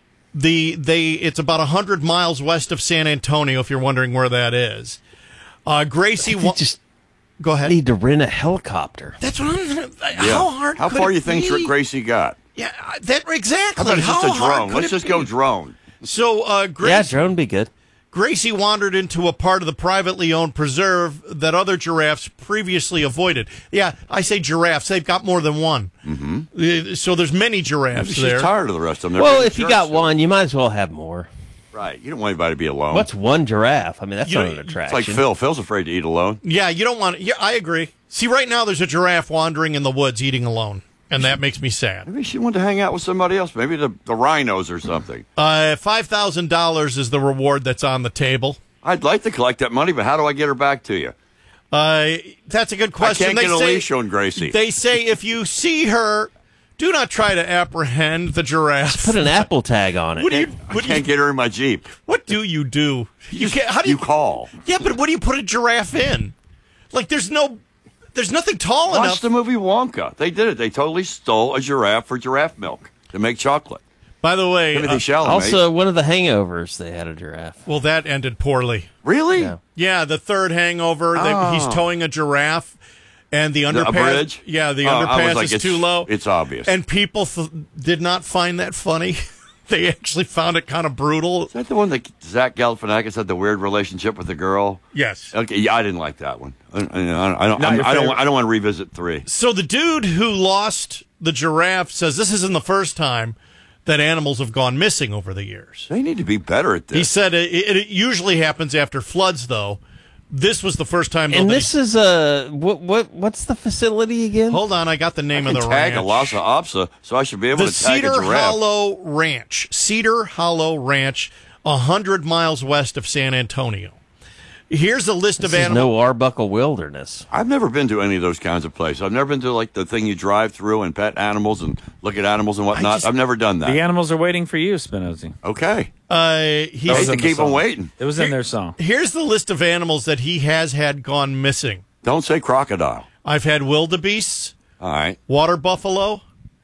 S16: the they it's about one hundred miles west of San Antonio, if you're wondering where that is. Uh, Gracie wa-
S3: just
S16: Go ahead.
S3: Need to rent a helicopter.
S16: That's what I'm.
S1: Yeah.
S16: How hard?
S1: How
S16: could
S1: far
S16: it
S1: you think
S16: be?
S1: Gracie got?
S16: Yeah, that exactly.
S1: How about
S16: How
S1: just a
S16: hard
S1: drone?
S16: could
S1: Let's
S16: it
S1: just
S16: be?
S1: go drone.
S16: So, uh, Gracie,
S3: Yeah, drone be good.
S16: Gracie wandered into a part of the privately owned preserve that other giraffes previously avoided. Yeah, I say giraffes. They've got more than one.
S1: Mm-hmm.
S16: Uh, So there's many giraffes
S1: Maybe she's
S16: there.
S1: tired of the rest of them. They're
S3: Well,
S1: being
S3: if you
S1: jerks.
S3: got one, you might as well have more.
S1: Right. You don't want anybody to be alone.
S3: What's one giraffe? I mean, that's
S16: You
S3: not
S16: know,
S3: an
S16: it's
S3: attraction.
S1: It's like Phil. Phil's afraid to eat alone.
S16: Yeah, you don't want. Yeah, I agree. See, right now there's a giraffe wandering in the woods eating alone, and that makes me sad.
S1: Maybe she wanted to hang out with somebody else. Maybe the, the rhinos or something.
S16: Uh, five thousand dollars is the reward that's on the table.
S1: I'd like to collect that money, but how do I get her back to you?
S16: Uh, that's a good question.
S1: I can't
S16: They
S1: get a
S16: say-
S1: leash on Gracie.
S16: They say if you see her, do not try to apprehend the giraffe.
S3: Put an Apple tag on it.
S16: What do you?
S1: I
S16: What do
S1: can't
S16: you?
S1: get her in my Jeep.
S16: What do you do? You can't. How do
S1: You
S16: you?
S1: call.
S16: Yeah, but what do you put a giraffe in? Like, there's no, there's nothing tall
S1: Watch
S16: enough.
S1: the movie Wonka. They did it. They totally stole a giraffe for giraffe milk to make chocolate.
S16: By the way,
S1: Timothy
S16: uh,
S1: Chalamet.
S3: Also, one of the hangovers, they had a giraffe.
S16: well, that ended poorly.
S1: Really?
S3: Yeah.
S16: Yeah, the third Hangover. They,
S1: Oh.
S16: he's towing a giraffe, and the
S1: The- a
S16: underpass.
S1: bridge?
S16: Yeah, the
S1: Oh, I was
S16: underpass
S1: like,
S16: is
S1: it's-
S16: too low.
S1: it's obvious.
S16: and people th- did not find that funny. They actually found it kind of brutal.
S1: Is that the one that Zach Galifianakis had the weird relationship with the girl?
S16: Yes.
S1: Okay, yeah, I didn't like that one. I, I, I don't. I don't,
S19: Not your
S1: I don't,
S19: favorite?
S1: I don't want to revisit three.
S16: So the dude who lost the giraffe says this isn't the first time that animals have gone missing over the years.
S1: They need to be better at this.
S16: He said it, it, it usually happens after floods, though. This was the first time. though,
S3: And
S16: that
S3: this
S16: he-
S3: is a what? What? What's the facility again?
S16: Hold on, I got the name
S1: I
S16: of
S1: can
S16: the
S1: tag
S16: ranch.
S1: a Lhasa Apso, so I should be able
S16: the
S1: to tag
S16: Cedar
S1: a giraffe.
S16: Hollow Ranch. Cedar Hollow Ranch, a hundred miles west of San Antonio. Here's a list
S3: This
S16: of
S3: is
S16: animals.
S3: no Arbuckle Wilderness.
S1: I've never been to any of those kinds of places. I've never been to like the thing you drive through and pet animals and look at animals and whatnot.
S16: just-
S1: I've never done that.
S19: The animals are waiting for you, Spinozzi.
S1: Okay.
S16: Uh,
S1: I
S16: he's,
S1: hate to
S19: in the
S1: keep them
S19: song.
S1: waiting.
S19: It was in their song.
S16: here's the list of animals that he has had gone missing.
S1: Don't say crocodile.
S16: I've had wildebeests,
S1: All right.
S16: water buffalo,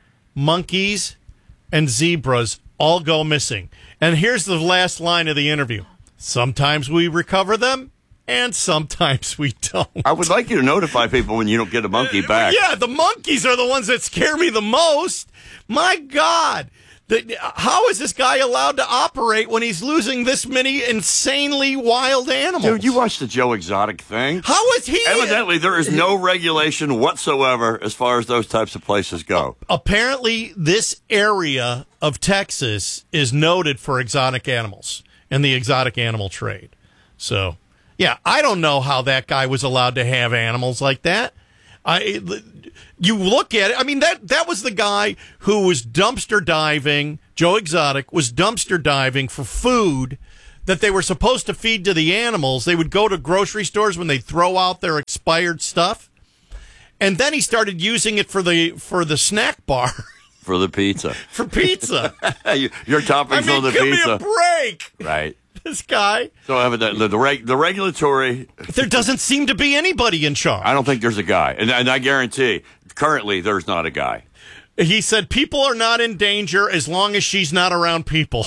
S16: monkeys, and zebras all go missing. And here's the last line of the interview. Sometimes we recover them, and sometimes we don't.
S1: I would like you to notify people when you don't get a monkey back.
S16: Yeah, the monkeys are the ones that scare me the most. My God. The, how is this guy allowed to operate when he's losing this many insanely wild animals?
S1: Dude, you watched the Joe Exotic thing.
S16: How is he?
S1: Evidently, there is no regulation whatsoever as far as those types of places go.
S16: Apparently, this area of Texas is noted for exotic animals and the exotic animal trade. So, yeah, I don't know how that guy was allowed to have animals like that. I, you look at it. I mean, that that was the guy who was dumpster diving. Joe Exotic was dumpster diving for food that they were supposed to feed to the animals. They would go to grocery stores when they throw out their expired stuff, and then he started using it for the for the snack bar.
S1: For the pizza.
S16: For pizza.
S1: Your toppings
S16: I mean,
S1: on the
S16: give
S1: pizza.
S16: me a break.
S1: Right.
S16: This guy.
S1: So evidently, the, the, reg, the regulatory.
S16: There doesn't seem to be anybody in charge.
S1: I don't think there's a guy. And, and I guarantee, currently, there's not a guy.
S16: He said people are not in danger as long as she's not around people.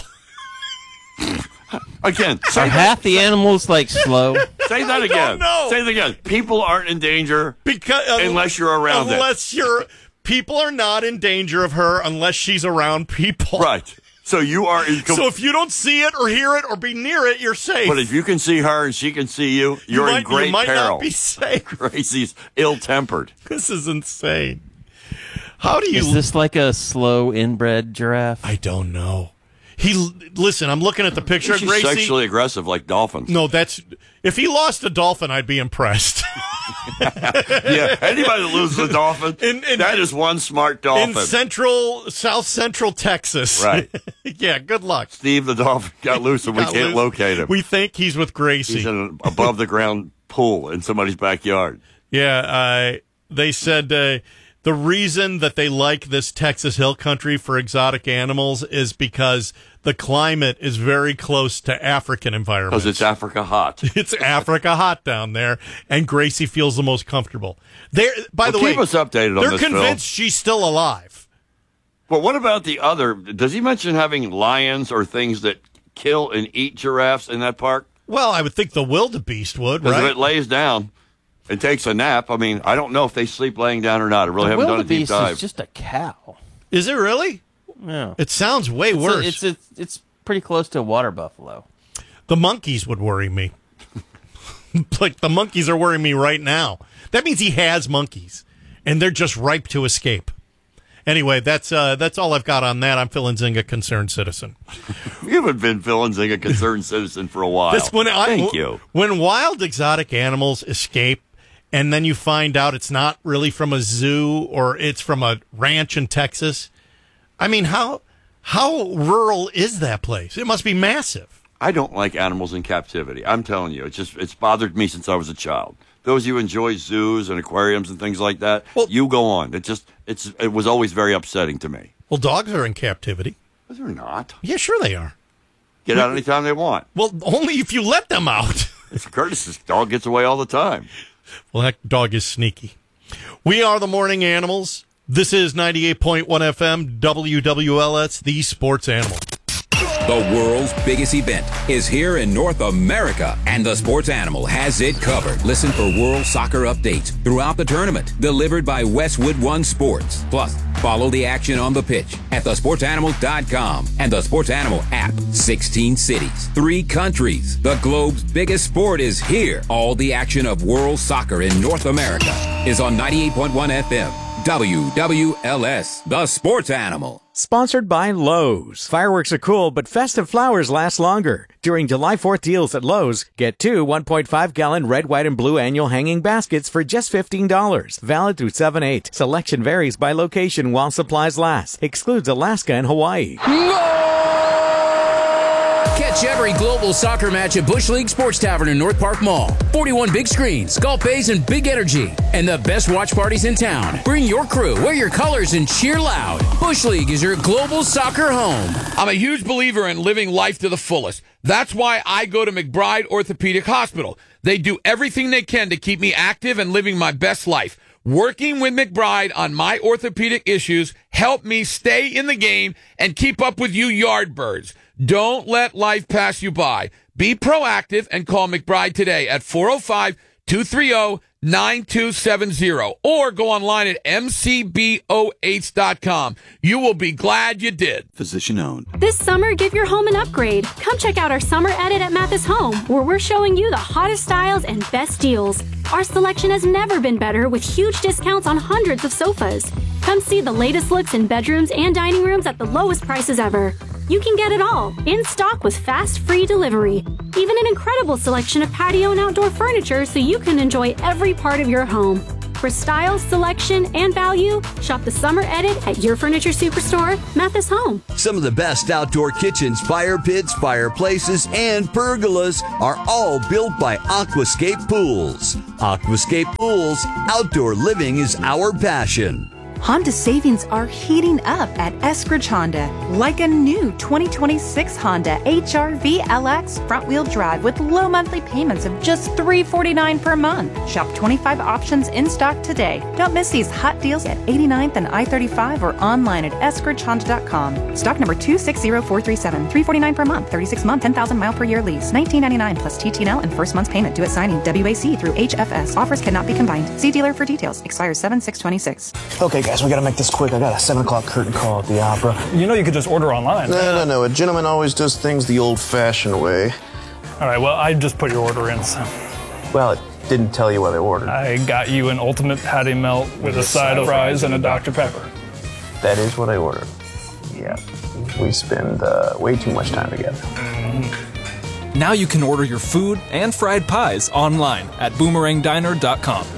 S1: Again.
S3: Are half the animals like slow?
S1: Say that again.
S16: No.
S1: Say that again. People aren't in danger
S16: because uh,
S1: unless you're around them.
S16: Unless you're. People are not in danger of her unless she's around people.
S1: Right. So you are in. Com-
S16: so if you don't see it or hear it or be near it, you're safe.
S1: But if you can see her and she can see you, you're
S16: you might,
S1: in great
S16: you might
S1: peril.
S16: Not be safe.
S1: Gracie's ill-tempered.
S16: This is insane. How do you?
S3: Is this like a slow inbred giraffe?
S16: I don't know. He listen. I'm looking at the picture of
S1: She's
S16: Gracie.
S1: Sexually aggressive like dolphins.
S16: No, that's if he lost a dolphin, I'd be impressed.
S1: Yeah, anybody that loses a dolphin,
S16: in, in,
S1: that is one smart dolphin.
S16: In central, south central Texas.
S1: Right.
S16: Yeah, good luck.
S1: Steve the dolphin got loose and we can't
S16: loose.
S1: locate him.
S16: We think he's with Gracie.
S1: He's in an above-the-ground pool in somebody's backyard.
S16: Yeah, uh, they said uh, the reason that they like this Texas Hill Country for exotic animals is because the climate is very close to African environments.
S1: Because it's Africa hot.
S16: It's Africa hot down there, and Gracie feels the most comfortable. They're, by
S1: well,
S16: the
S1: keep
S16: way,
S1: us updated on
S16: they're
S1: this,
S16: convinced
S1: Phil.
S16: she's still alive.
S1: Well, what about the other? Does he mention having lions or things that kill and eat giraffes in that park?
S16: Well, I would think the wildebeest would,
S1: Because
S16: right?
S1: if it lays down and takes a nap, I mean, I don't know if they sleep laying down or not. I really
S3: the
S1: haven't done a deep
S3: wildebeest
S1: dive.
S3: is just a cow.
S16: Is it really?
S3: Yeah.
S16: It sounds way
S3: it's
S16: worse.
S3: A, it's it's it's pretty close to a water buffalo.
S16: The monkeys would worry me. Like the monkeys are worrying me right now. That means he has monkeys, and they're just ripe to escape. Anyway, that's uh, that's all I've got on that. I'm Phil Nzinga, concerned citizen.
S1: You haven't been Phil Nzinga, concerned citizen for a while.
S16: This, when I,
S1: Thank you.
S16: When wild exotic animals escape, and then you find out it's not really from a zoo or it's from a ranch in Texas, I mean, how how rural is that place? It must be massive.
S1: I don't like animals in captivity. I'm telling you, it's just it's bothered me since I was a child. Those of you who enjoy zoos and aquariums and things like that, well, you go on. It just it's it was always very upsetting to me.
S16: Well, dogs are in captivity.
S1: But they're not.
S16: Yeah, sure they are.
S1: Get out anytime they want.
S16: Well, only if you let them out.
S1: It's Curtis's dog gets away all the time.
S16: Well, that dog is sneaky. We are the Morning Animals. This is ninety-eight point one F M, W W L S, the Sports Animal.
S31: The world's biggest event is here in North America, and the Sports Animal has it covered. Listen for World Soccer updates throughout the tournament, delivered by Westwood One Sports. Plus, follow the action on the pitch at the sports animal dot com and the Sports Animal app. sixteen cities, three countries. The globe's biggest sport is here. All the action of World Soccer in North America is on ninety-eight point one F M. W W L S, the Sports Animal.
S11: Sponsored by Lowe's. Fireworks are cool, but festive flowers last longer. During July fourth deals at Lowe's, get two one point five gallon red, white, and blue annual hanging baskets for just fifteen dollars. Valid through seven eight. Selection varies by location while supplies last. Excludes Alaska and Hawaii.
S12: Catch every global soccer match at Bush League Sports Tavern in North Park Mall. forty-one big screens, golf bays, and big energy. And the best watch parties in town. Bring your crew, wear your colors, and cheer loud. Bush League is your global soccer home.
S13: I'm a huge believer in living life to the fullest. That's why I go to McBride Orthopedic Hospital. They do everything they can to keep me active and living my best life. Working with McBride on my orthopedic issues helped me stay in the game and keep up with you yardbirds. Don't let life pass you by. Be proactive and call McBride today at four oh five, two three oh, nine two seven zero or go online at m c b o h dot com. You will be glad you did.
S15: Physician owned.
S17: This summer, give your home an upgrade. Come check out our summer edit at Mathis Home, where we're showing you the hottest styles and best deals. Our selection has never been better, with huge discounts on hundreds of sofas. Come see the latest looks in bedrooms and dining rooms at the lowest prices ever. You can get it all, in stock with fast, free delivery. Even an incredible selection of patio and outdoor furniture so you can enjoy every part of your home. For style, selection, and value, shop the summer edit at your furniture superstore, Mathis Home.
S2: Some of the best outdoor kitchens, fire pits, fireplaces, and pergolas are all built by Aquascape Pools. Aquascape Pools, outdoor living is our passion.
S4: Honda savings are heating up at Eskridge Honda, like a new twenty twenty-six Honda H R V L X front-wheel drive with low monthly payments of just three hundred forty-nine dollars per month. Shop twenty-five options in stock today. Don't miss these hot deals at eighty-ninth and I thirty-five or online at eskridge honda dot com. Stock number two six zero four three seven, three hundred forty-nine dollars per month, thirty-six month, ten thousand mile per year lease, nineteen ninety-nine plus T T N L and first month's payment due at signing. W A C through H F S. Offers cannot be combined. See dealer for details. Expires seven six twenty-six.
S7: Okay, guys, we gotta make this quick. I got a seven o'clock curtain call at the opera.
S15: You know you could just order online.
S7: No, no, no. A gentleman always does things the old-fashioned way.
S15: All right, well, I just put your order in, so.
S7: Well, it didn't tell you what I ordered.
S15: I got you an ultimate patty melt with, with a side of fries and a Doctor Pepper.
S7: That is what I ordered. Yeah, we spend uh, way too much time together.
S15: Mm-hmm.
S18: Now you can order your food and fried pies online at boomerang diner dot com.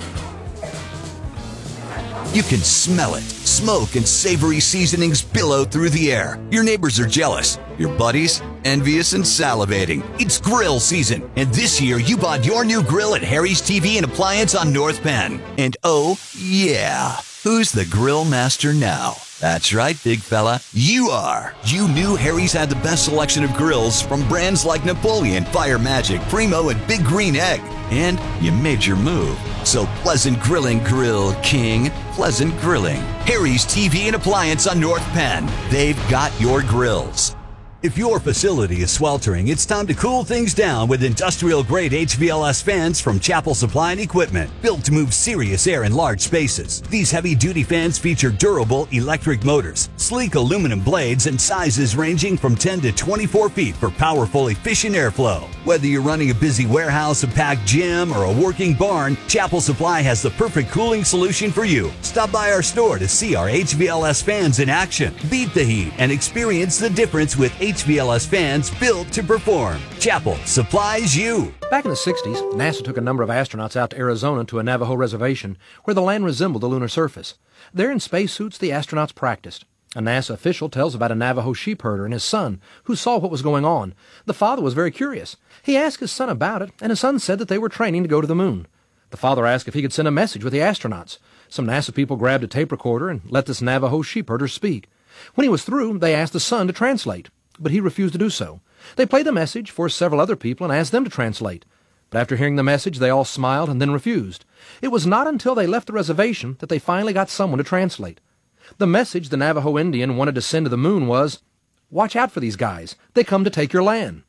S2: You can smell it. Smoke and savory seasonings billow through the air. Your neighbors are jealous. Your buddies, envious and salivating. It's grill season, and this year you bought your new grill at Harry's T V and Appliance on North Penn. And oh, yeah, who's the grill master now? That's right, big fella, you are. You knew Harry's had the best selection of grills from brands like Napoleon, Fire Magic, Primo, and Big Green Egg. And you made your move. So pleasant grilling, Grill King. Pleasant grilling. Harry's T V and Appliance on North Penn. They've got your grills. If your facility is sweltering, it's time to cool things down with industrial-grade H V L S fans from Chapel Supply and Equipment, built to move serious air in large spaces. These heavy-duty fans feature durable electric motors, sleek aluminum blades, and sizes ranging from ten to twenty-four feet for powerful, efficient airflow. Whether you're running a busy warehouse, a packed gym, or a working barn, Chapel Supply has the perfect cooling solution for you. Stop by our store to see our H V L S fans in action. Beat the heat and experience the difference with H V L S fans built to perform. Chapel supplies you.
S20: Back in the sixties, NASA took a number of astronauts out to Arizona to a Navajo reservation where the land resembled the lunar surface. There in spacesuits, the astronauts practiced. A NASA official tells about a Navajo sheep herder and his son who saw what was going on. The father was very curious. He asked his son about it, and his son said that they were training to go to the moon. The father asked if he could send a message with the astronauts. Some NASA people grabbed a tape recorder and let this Navajo sheep herder speak. When he was through, they asked the son to translate, but he refused to do so. They played the message for several other people and asked them to translate. But after hearing the message, they all smiled and then refused. It was not until they left the reservation that they finally got someone to translate. The message the Navajo Indian wanted to send to the moon was, "Watch out for these guys. They come to take your land."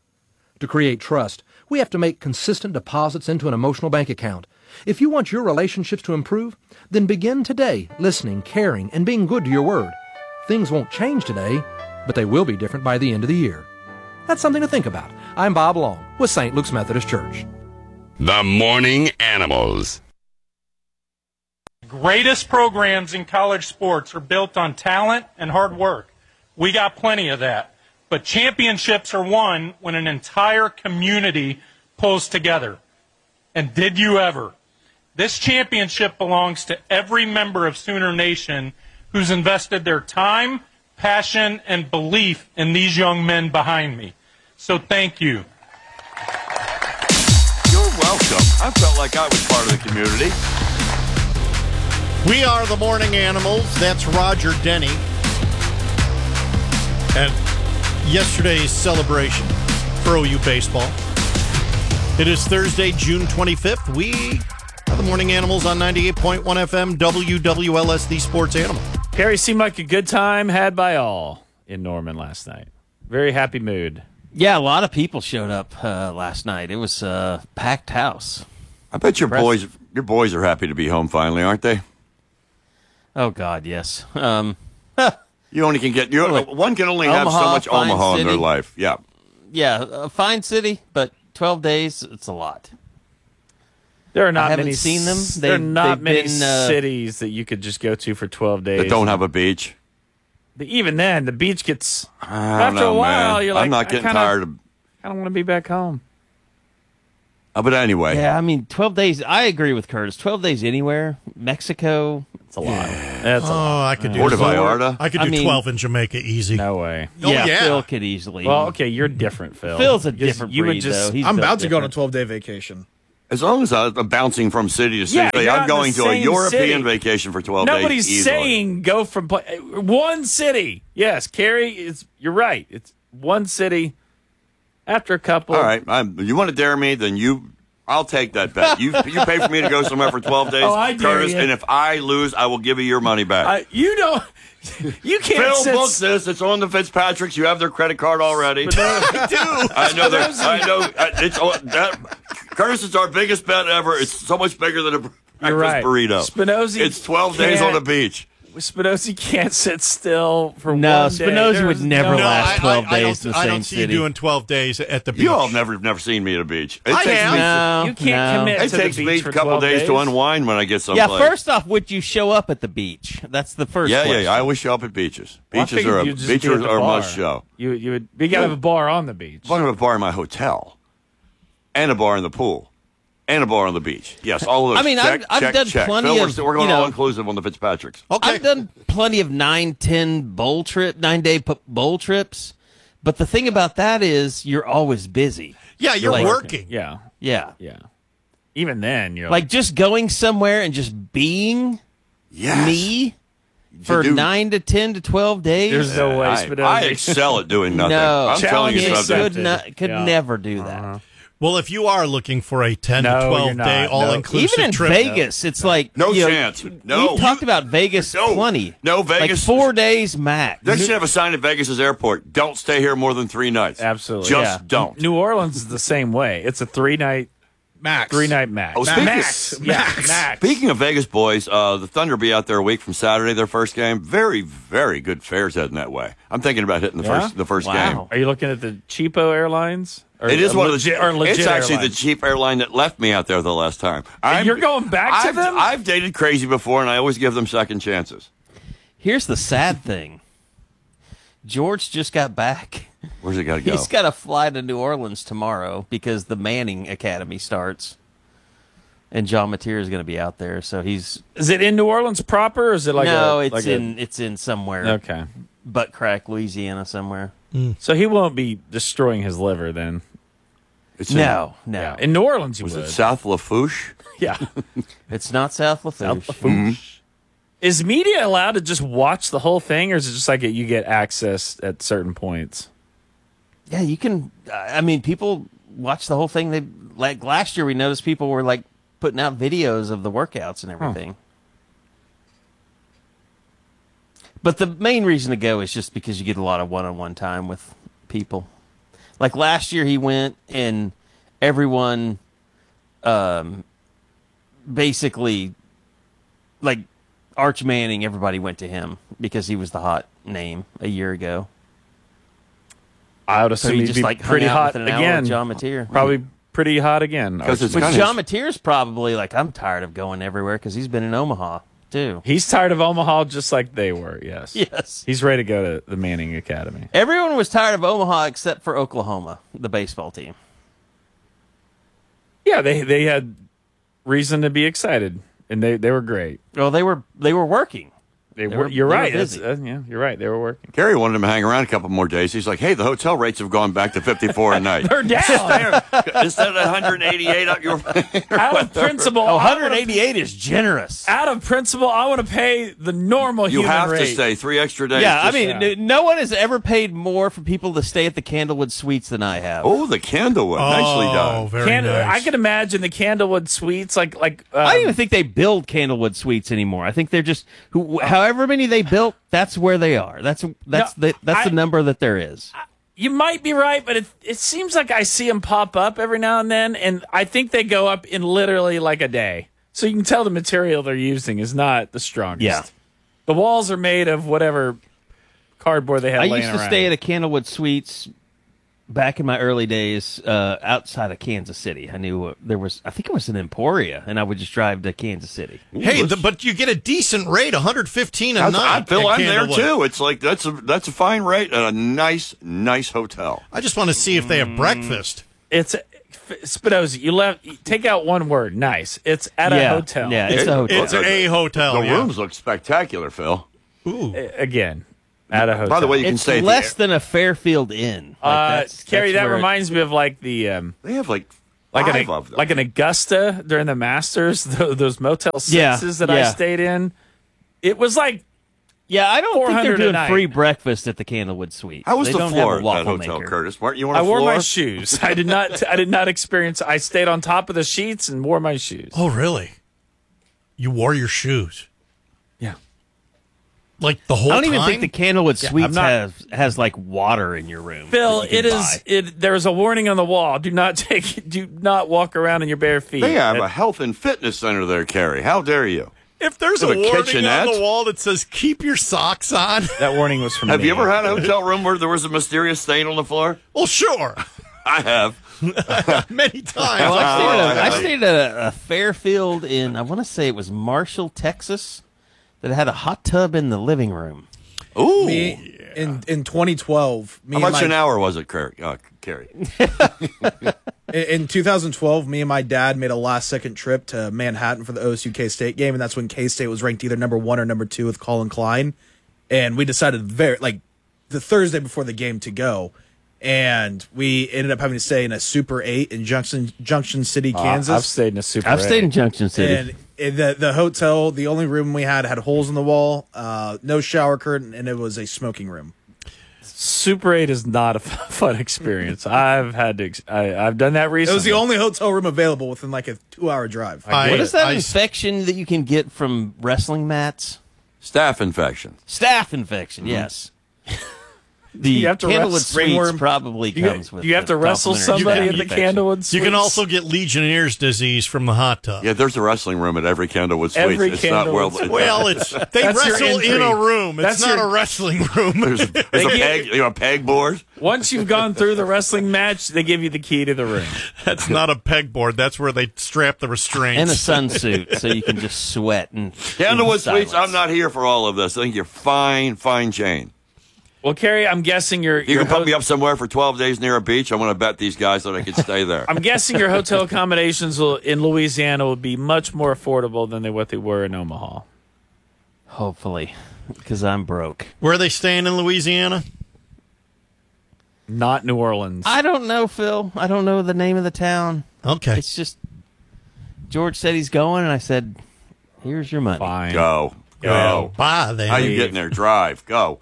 S20: To create trust, we have to make consistent deposits into an emotional bank account. If you want your relationships to improve, then begin today listening, caring, and being good to your word. Things won't change today, but they will be different by the end of the year. That's something to think about. I'm Bob Long with Saint Luke's Methodist Church.
S31: The Morning Animals.
S21: Greatest programs in college sports are built on talent and hard work. We got plenty of that. But championships are won when an entire community pulls together. And did you ever? This championship belongs to every member of Sooner Nation who's invested their time, passion, and belief in these young men behind me. So thank you.
S1: You're welcome. I felt like I was part of the community.
S16: We are the Morning Animals. That's Roger Denny. And yesterday's celebration for O U baseball. It is Thursday, June twenty-fifth. We are the Morning Animals on ninety-eight point one F M, W W L S, the Sports Animal.
S19: Harry, seemed like a good time had by all in Norman last night. Very happy mood.
S3: Yeah, a lot of people showed up uh, last night. It was a packed house.
S1: I bet your
S3: Impressive.
S1: boys your boys are happy to be home finally, aren't they?
S3: Oh, God, yes. Um,
S1: you only can get, you're, one can only
S3: Omaha,
S1: have so much
S3: fine
S1: Omaha
S3: city.
S1: in their life. Yeah.
S3: Yeah, a fine city, but twelve days, it's a lot.
S19: There are not
S3: I haven't
S19: many
S3: seen them.
S19: There are
S3: They've-
S19: not
S3: they've
S19: many
S3: been, uh,
S19: cities that you could just go to for twelve days.
S1: That don't have a beach.
S19: But even then, the beach gets
S1: I don't
S19: after
S1: know,
S19: a while.
S1: man.
S19: You're like,
S1: I'm not
S19: I
S1: getting
S19: kinda,
S1: tired of.
S19: I don't want to be back home.
S1: Uh, but anyway.
S3: Yeah, I mean, twelve days. I agree with Curtis. twelve days anywhere. Mexico.
S19: It's a lot. That's a
S16: oh,
S19: lot.
S16: I could do
S1: Puerto Vallarta.
S16: I could do
S3: I mean,
S16: twelve in Jamaica easy.
S19: No way.
S16: Oh,
S3: yeah,
S16: yeah.
S3: Phil could easily.
S19: Well, okay, you're different, Phil.
S3: Phil's a
S19: Because
S3: different
S19: you would
S3: breed,
S19: just-
S3: though. He's
S5: I'm
S3: built
S5: about to go on a
S3: different.
S5: twelve-day vacation.
S1: As long as I'm bouncing from city to city,
S19: Yeah, you're not
S1: I'm
S19: in the
S1: going to a
S19: same
S1: European
S19: city.
S1: vacation for twelve
S19: Nobody's
S1: days. easily.
S19: saying go from pla- one city. Yes, Carrie, it's, you're right. It's one city after a couple.
S1: All right, I'm, you want to dare me? Then you, I'll take that bet. You you pay for me to go somewhere for twelve days,
S19: Oh, I dare
S1: Curtis,
S19: you.
S1: and if I lose, I will give you your money back.
S19: I, you don't. You can't.
S1: Phil
S19: sit-
S1: booked this. It's on the Fitzpatricks. You have their credit card already.
S19: I do.
S1: I know that. I know uh, it's on- that. Curtis is our biggest bet ever. It's so much bigger than a breakfast
S19: You're right.
S1: burrito.
S19: Spinozzi
S1: It's twelve days on the
S19: can't-
S1: beach.
S19: Spinozzi can't sit still for
S3: No,
S19: one day.
S3: Spinozzi would
S19: There's
S3: never
S19: no-
S3: last twelve
S16: I, I
S3: days
S16: don't,
S3: in the
S16: I
S3: same
S16: don't see
S3: city.
S16: you doing twelve days at the beach.
S1: You all have never never seen me at a beach. It
S16: I
S1: takes
S16: have.
S1: me,
S3: No,
S19: You can't
S3: no.
S19: commit
S1: It
S19: to
S1: takes
S19: the
S1: me
S19: beach
S1: a
S19: for
S1: couple
S19: twelve
S1: days
S19: days.
S1: to unwind when I get
S3: Yeah,
S1: someplace.
S3: first off, would you show up at the beach? That's the first
S1: yeah, yeah,
S3: question.
S1: yeah. I always show up at beaches.
S19: Well, I
S1: Beaches
S19: figured
S1: are a,
S19: you'd just be
S1: beaches
S19: at the
S1: are a
S19: bar.
S1: must show.
S19: You you would. We gotta have a bar on the beach.
S1: I'm have a bar in my hotel, and a bar in the pool, and a bar on the beach. Yes, all of those.
S3: I mean,
S1: check,
S3: I've- I've
S1: check,
S3: done
S1: check.
S3: plenty
S1: Phil,
S3: of,
S1: we're, we're going
S3: you know-
S1: all inclusive on the Fitzpatricks.
S16: Okay.
S3: I've done plenty of nine, ten bowl trip, nine day p- bowl trips, but the thing about that is you're always busy.
S16: Yeah, you're
S3: Like-
S16: working.
S19: Yeah,
S3: Yeah,
S19: yeah. Even then, you're
S3: like just going somewhere and just being
S1: Yes.
S3: me for
S1: do-
S3: nine to ten to twelve days.
S19: There's no way.
S1: I,
S19: Spinozzi.
S1: I excel at doing nothing.
S3: No,
S1: I'm telling you
S19: Challenge
S1: something.
S3: could not, could
S19: Yeah.
S3: never do that.
S16: Well, if you are looking for a ten
S19: No,
S16: to
S19: you're
S16: twelve
S19: not.
S16: day
S19: No.
S16: all inclusive
S3: Even in
S16: trip,
S3: Vegas, it's like
S1: No
S3: you know,
S1: chance. No.
S3: We talked about Vegas
S1: No.
S3: plenty.
S1: No, Vegas-
S3: like four days max.
S1: They should have a sign at Vegas' airport. Don't stay here more than three nights.
S19: Absolutely.
S1: Just
S19: Yeah.
S1: don't.
S19: New Orleans is the same way. It's a three night,
S16: max.
S19: three night max.
S1: Oh, speaking-
S19: max. Yeah,
S16: Max.
S19: max.
S1: Speaking of Vegas boys, uh, the Thunder will be out there a week from Saturday, their first game. Very, very good fares heading that way. I'm thinking about hitting the
S19: Yeah?
S1: first the first
S3: Wow.
S1: game.
S19: Are you looking at the cheapo airlines? Or
S1: It is
S19: a
S1: one
S19: legit,
S1: of the.
S19: or legit
S1: It's actually
S19: airline?
S1: the cheap airline that left me out there the last time. I'm,
S19: You're going back to
S1: I've,
S19: them?
S1: I've dated crazy before, and I always give them second chances.
S3: Here's the sad thing. George just got back.
S1: Where's it got to go?
S3: He's got to fly to New Orleans tomorrow because the Manning Academy starts. And John Mateer is going to be out there, so he's
S19: Is it in New Orleans proper, or is it like
S3: no,
S19: a,
S3: it's
S19: like a-
S3: in it's in somewhere.
S19: Okay.
S3: Butt Crack, Louisiana, somewhere.
S19: So he won't be destroying his liver then.
S1: It's
S3: No, no,
S19: Yeah. In New Orleans, he
S1: Was
S19: would.
S1: it South Lafourche?
S19: Yeah.
S3: it's not South Lafourche.
S19: South Lafourche. Is media allowed to just watch the whole thing, or is it just like you get access at certain points?
S3: Yeah, you can. I mean, people watch the whole thing. They like last year. We noticed people were like putting out videos of the workouts and everything. But the main reason to go is just because you get a lot of one-on-one time with people. Like last year, he went and everyone, um, basically, like Arch Manning, everybody went to him because he was the hot name a year ago.
S19: I would
S3: So
S19: assume
S3: he
S19: he'd
S3: just
S19: be
S3: like hung
S19: pretty
S3: out
S19: hot
S3: with an hour
S19: again.
S3: with John Mateer.
S19: Probably pretty hot again.
S1: Because it's
S3: But
S1: kind
S3: John
S1: of.
S3: Mateer's probably like, I'm tired of going everywhere because he's been in Omaha too.
S19: He's tired of Omaha just like they were, yes.
S3: Yes.
S19: He's ready to go to the Manning Academy.
S3: Everyone was tired of Omaha except for Oklahoma, the baseball team.
S19: Yeah, they they had reason to be excited, and they, they were great.
S3: Well, they were they were working.
S19: They,
S3: They
S19: were.
S3: were-
S19: You're
S3: they were
S19: right. That's-
S3: busy.
S19: uh, yeah, you're right. They were working.
S1: Gary wanted him to hang around a couple more days. He's like, "Hey, the hotel rates have gone back to fifty-four a night.
S19: They're down.
S1: Instead of one hundred eighty-eight up your
S19: Out of principle,
S3: Oh,
S19: I wanna-
S3: one eighty-eight is generous.
S19: Out of principle, I want to pay the normal
S1: You
S19: human
S1: have
S19: rate.
S1: to stay three extra days.
S3: Yeah, I
S1: just-
S3: mean,
S19: yeah.
S3: n- no one has ever paid more for people to stay at the Candlewood Suites than I have.
S1: Oh, the Candlewood, nicely
S16: Oh,
S1: done.
S16: very
S19: Can-
S16: nice.
S19: I can imagine the Candlewood Suites, like like. Um,
S3: I don't even think they build Candlewood Suites anymore. I think they're just who, however many they built. That's where they are. That's that's
S19: No,
S3: the that's
S19: I-
S3: the number that there is.
S19: You might be right, but it it seems like I see them pop up every now and then, and I think they go up in literally like a day. So you can tell the material they're using is not the strongest.
S3: Yeah.
S19: The walls are made of whatever cardboard they had
S3: I
S19: laying
S3: used to
S19: around.
S3: stay at a Candlewood Suites back in my early days uh, outside of Kansas City. I knew uh, there was, I think it was an Emporia, and I would just drive to Kansas City.
S16: Hey, the, but you get a decent rate, one hundred fifteen a
S1: I,
S16: night.
S1: I feel
S16: at
S1: I'm there
S16: Candlewood.
S1: too. It's like that's a that's a fine rate at a nice nice hotel.
S16: I just want to see if they have breakfast.
S19: It's Spinoza, you left. Take out one word. Nice. It's at
S3: Yeah,
S19: a hotel.
S3: yeah, it's a hotel.
S16: It's a hotel.
S1: The
S16: yeah.
S1: rooms look spectacular, Phil.
S16: Ooh.
S19: Again, at a hotel.
S1: By the way, you can
S3: It's
S1: stay at the
S3: less
S1: air-
S3: than a Fairfield Inn. Like,
S19: Uh,
S3: that's-
S19: Carrie,
S3: that's
S19: that
S3: where it-
S19: reminds me of like the um,
S1: They have like
S19: like
S1: five
S19: an
S1: of them.
S19: like an Augusta during the Masters. Those, those Motel
S3: Yeah,
S19: Sixes that I
S3: yeah.
S19: stayed in. It was like
S3: Yeah, I don't think they're
S19: 400 a
S3: doing
S19: night.
S3: free breakfast at the Candlewood Suite.
S1: How was
S3: they
S1: the
S3: don't
S1: floor
S3: have
S1: at
S3: a
S1: that
S3: waffle
S1: hotel,
S3: maker.
S1: Curtis? Weren't you on a
S19: I wore
S1: floor?
S19: my shoes. I did not. I did not experience. I stayed on top of the sheets and wore my shoes.
S16: Oh, really? You wore your shoes?
S19: Yeah.
S16: Like the whole
S3: I don't even
S16: time?
S3: think the Candlewood
S19: Yeah,
S3: Suites
S19: I'm not-
S3: has has like water in your room.
S19: Phil,
S3: that you
S19: it
S3: can
S19: is.
S3: buy.
S19: It there is a warning on the wall. Do not take. Do not walk around in your bare feet.
S1: They have
S19: That-
S1: a health and fitness center there, Carrie. How dare you?
S16: If there's a
S1: Have a
S16: warning
S1: kitchenette?
S16: on the wall that says "keep your socks on,"
S19: that warning was from.
S1: Have
S19: me.
S1: you ever had a hotel room where there was a mysterious stain on the floor?
S16: well, sure,
S1: I have.
S16: many times.
S3: Well, I stayed, at a, I
S1: Oh,
S3: stayed at a, a Fairfield in, I want to say it was Marshall, Texas, that had a hot tub in the living room.
S1: Ooh.
S5: Me, in in twenty twelve, me
S1: How
S5: and
S1: much
S5: my,
S1: an hour was it, Carrie? Uh, Carrie?
S5: in, in two thousand twelve, me and my dad made a last second trip to Manhattan for the O S U K-State game, and that's when K-State was ranked either number one or number two with Colin Klein. And we decided very like the Thursday before the game to go, and we ended up having to stay in a Super eight in Junction Junction City,
S19: Uh,
S5: Kansas.
S19: I've stayed in a super.
S3: I've
S19: eight.
S3: stayed in Junction City.
S5: And in the the hotel, the only room we had had holes in the wall, uh, no shower curtain, and it was a smoking room.
S19: Super eight is not a fun experience. I've had to. ex- I, I've done that
S5: It
S19: recently.
S5: was the only hotel room available within like a two hour drive.
S16: I-
S3: what is that
S16: I-
S3: infection that you can get from wrestling mats?
S1: Staph infection.
S3: Staph infection, yes. The
S19: You have to
S3: Candlewood
S19: wrest-
S3: Suites
S5: ringworm.
S3: probably
S19: You,
S3: comes with
S19: you have
S3: the
S19: to wrestle
S3: complimentary
S19: somebody
S3: staph
S19: at the
S3: infection.
S19: Candlewood
S16: You
S19: Suites.
S16: can also get Legionnaire's disease from the hot tub.
S1: Yeah, there's a wrestling room at every Candlewood Suites.
S19: Every
S1: it's not well.
S19: Candlewood
S16: Well, it's they
S19: That's your
S16: wrestle in
S19: entry.
S16: a room. It's
S19: That's
S16: not
S19: your-
S16: a wrestling room.
S1: There's, there's a
S19: give-
S1: peg, you know, a peg board.
S19: Once you've gone through the wrestling match, they give you the key to the ring.
S16: That's not a pegboard. That's where they strap the restraints.
S3: And a sunsuit, so you can just sweat and
S1: Candlewood
S3: in
S1: Suites,
S3: silence.
S1: I'm not here for all of this. I think you're fine, fine, Jane.
S19: Well, Carrie, I'm guessing your
S1: You
S19: your
S1: can put
S19: ho-
S1: me up somewhere for twelve days near a beach. I want to bet these guys that I can stay there.
S19: I'm guessing your hotel accommodations will, in Louisiana will be much more affordable than they what they were in Omaha.
S3: Hopefully, because I'm broke.
S16: Where are they staying in Louisiana?
S19: Not New Orleans.
S3: I don't know, Phil. I don't know the name of the town.
S16: Okay.
S3: It's just George said he's going, and I said, "Here's your money."
S19: Fine.
S1: Go. Go.
S16: Bye then.
S1: How you getting there? Drive. Go.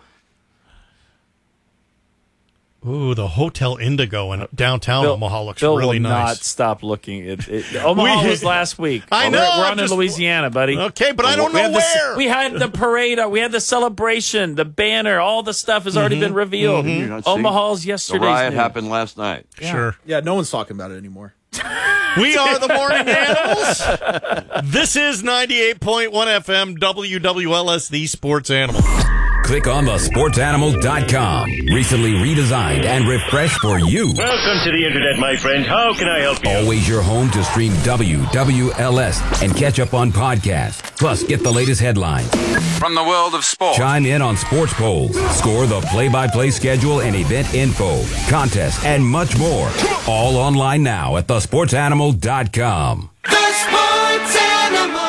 S16: Ooh, the Hotel Indigo in downtown
S19: Bill,
S16: Omaha looks
S19: Bill
S16: really
S19: will
S16: nice.
S19: not stop looking. It, it, Omaha
S16: We-
S19: was last week.
S16: I
S19: We're-
S16: know,
S19: We're,
S16: I'm
S19: on
S16: just-
S19: in Louisiana, buddy.
S16: Okay, but I don't
S19: We
S16: know
S19: had the-
S16: where.
S19: we had the parade. We had the celebration, the banner. All the stuff has already been revealed.
S1: You're not
S19: Omaha's
S1: seeing-
S19: yesterday's
S1: The riot
S19: news.
S1: happened last night.
S16: Sure.
S5: Yeah, no one's talking about it anymore.
S16: We are the Morning Animals. This is ninety-eight point one F M W W L S, the Sports Animal.
S31: Click on the sports animal dot com. Recently redesigned and refreshed for you.
S8: Welcome to the internet, my friend. How can I help you?
S31: Always your home to stream W W L S and catch up on podcasts. Plus, get the latest headlines.
S9: From the world of sport.
S31: Chime in on sports polls. Score the play-by-play schedule and event info, contests, and much more. All online now at the sports animal dot com.
S14: The Sports Animal.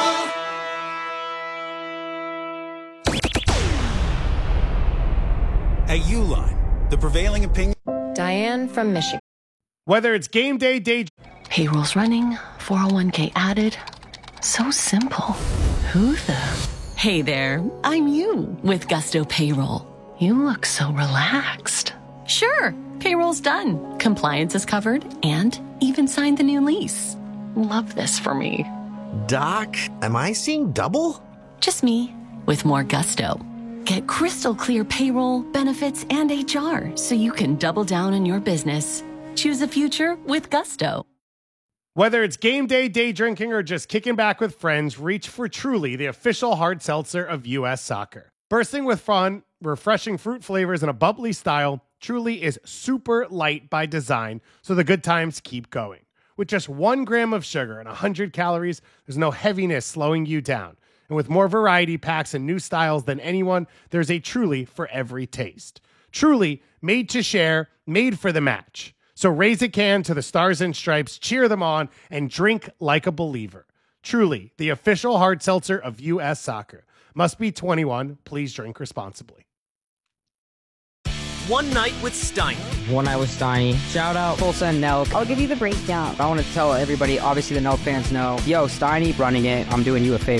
S10: At Uline, the prevailing opinion.
S22: Diane from Michigan.
S23: Whether it's game day, day.
S22: Payroll's running, four oh one k added. So simple. Who the? Hey there, I'm you with Gusto Payroll. You look so relaxed. Sure, payroll's done. Compliance is covered and even signed the new lease. Love this for me.
S24: Doc, am I seeing double?
S22: Just me with more gusto. Get crystal clear payroll, benefits, and H R so you can double down on your business. Choose a future with Gusto.
S23: Whether it's game day, day drinking, or just kicking back with friends, reach for Truly, the official hard seltzer of U S Soccer. Bursting with fun, refreshing fruit flavors, and a bubbly style, Truly is super light by design, so the good times keep going. With just one gram of sugar and one hundred calories, there's no heaviness slowing you down. And with more variety packs and new styles than anyone, there's a Truly for every taste. Truly, made to share, made for the match. So raise a can to the Stars and Stripes, cheer them on, and drink like a believer. Truly, the official hard seltzer of U S Soccer. Must be twenty-one. Please drink responsibly.
S6: One Night with Steiny.
S9: One Night with Steiny. Shout out Tulsa and Nelk.
S11: I'll give you the breakdown.
S9: I want to tell everybody, obviously the Nelk fans know, yo, Steiny running it. I'm doing you a favor.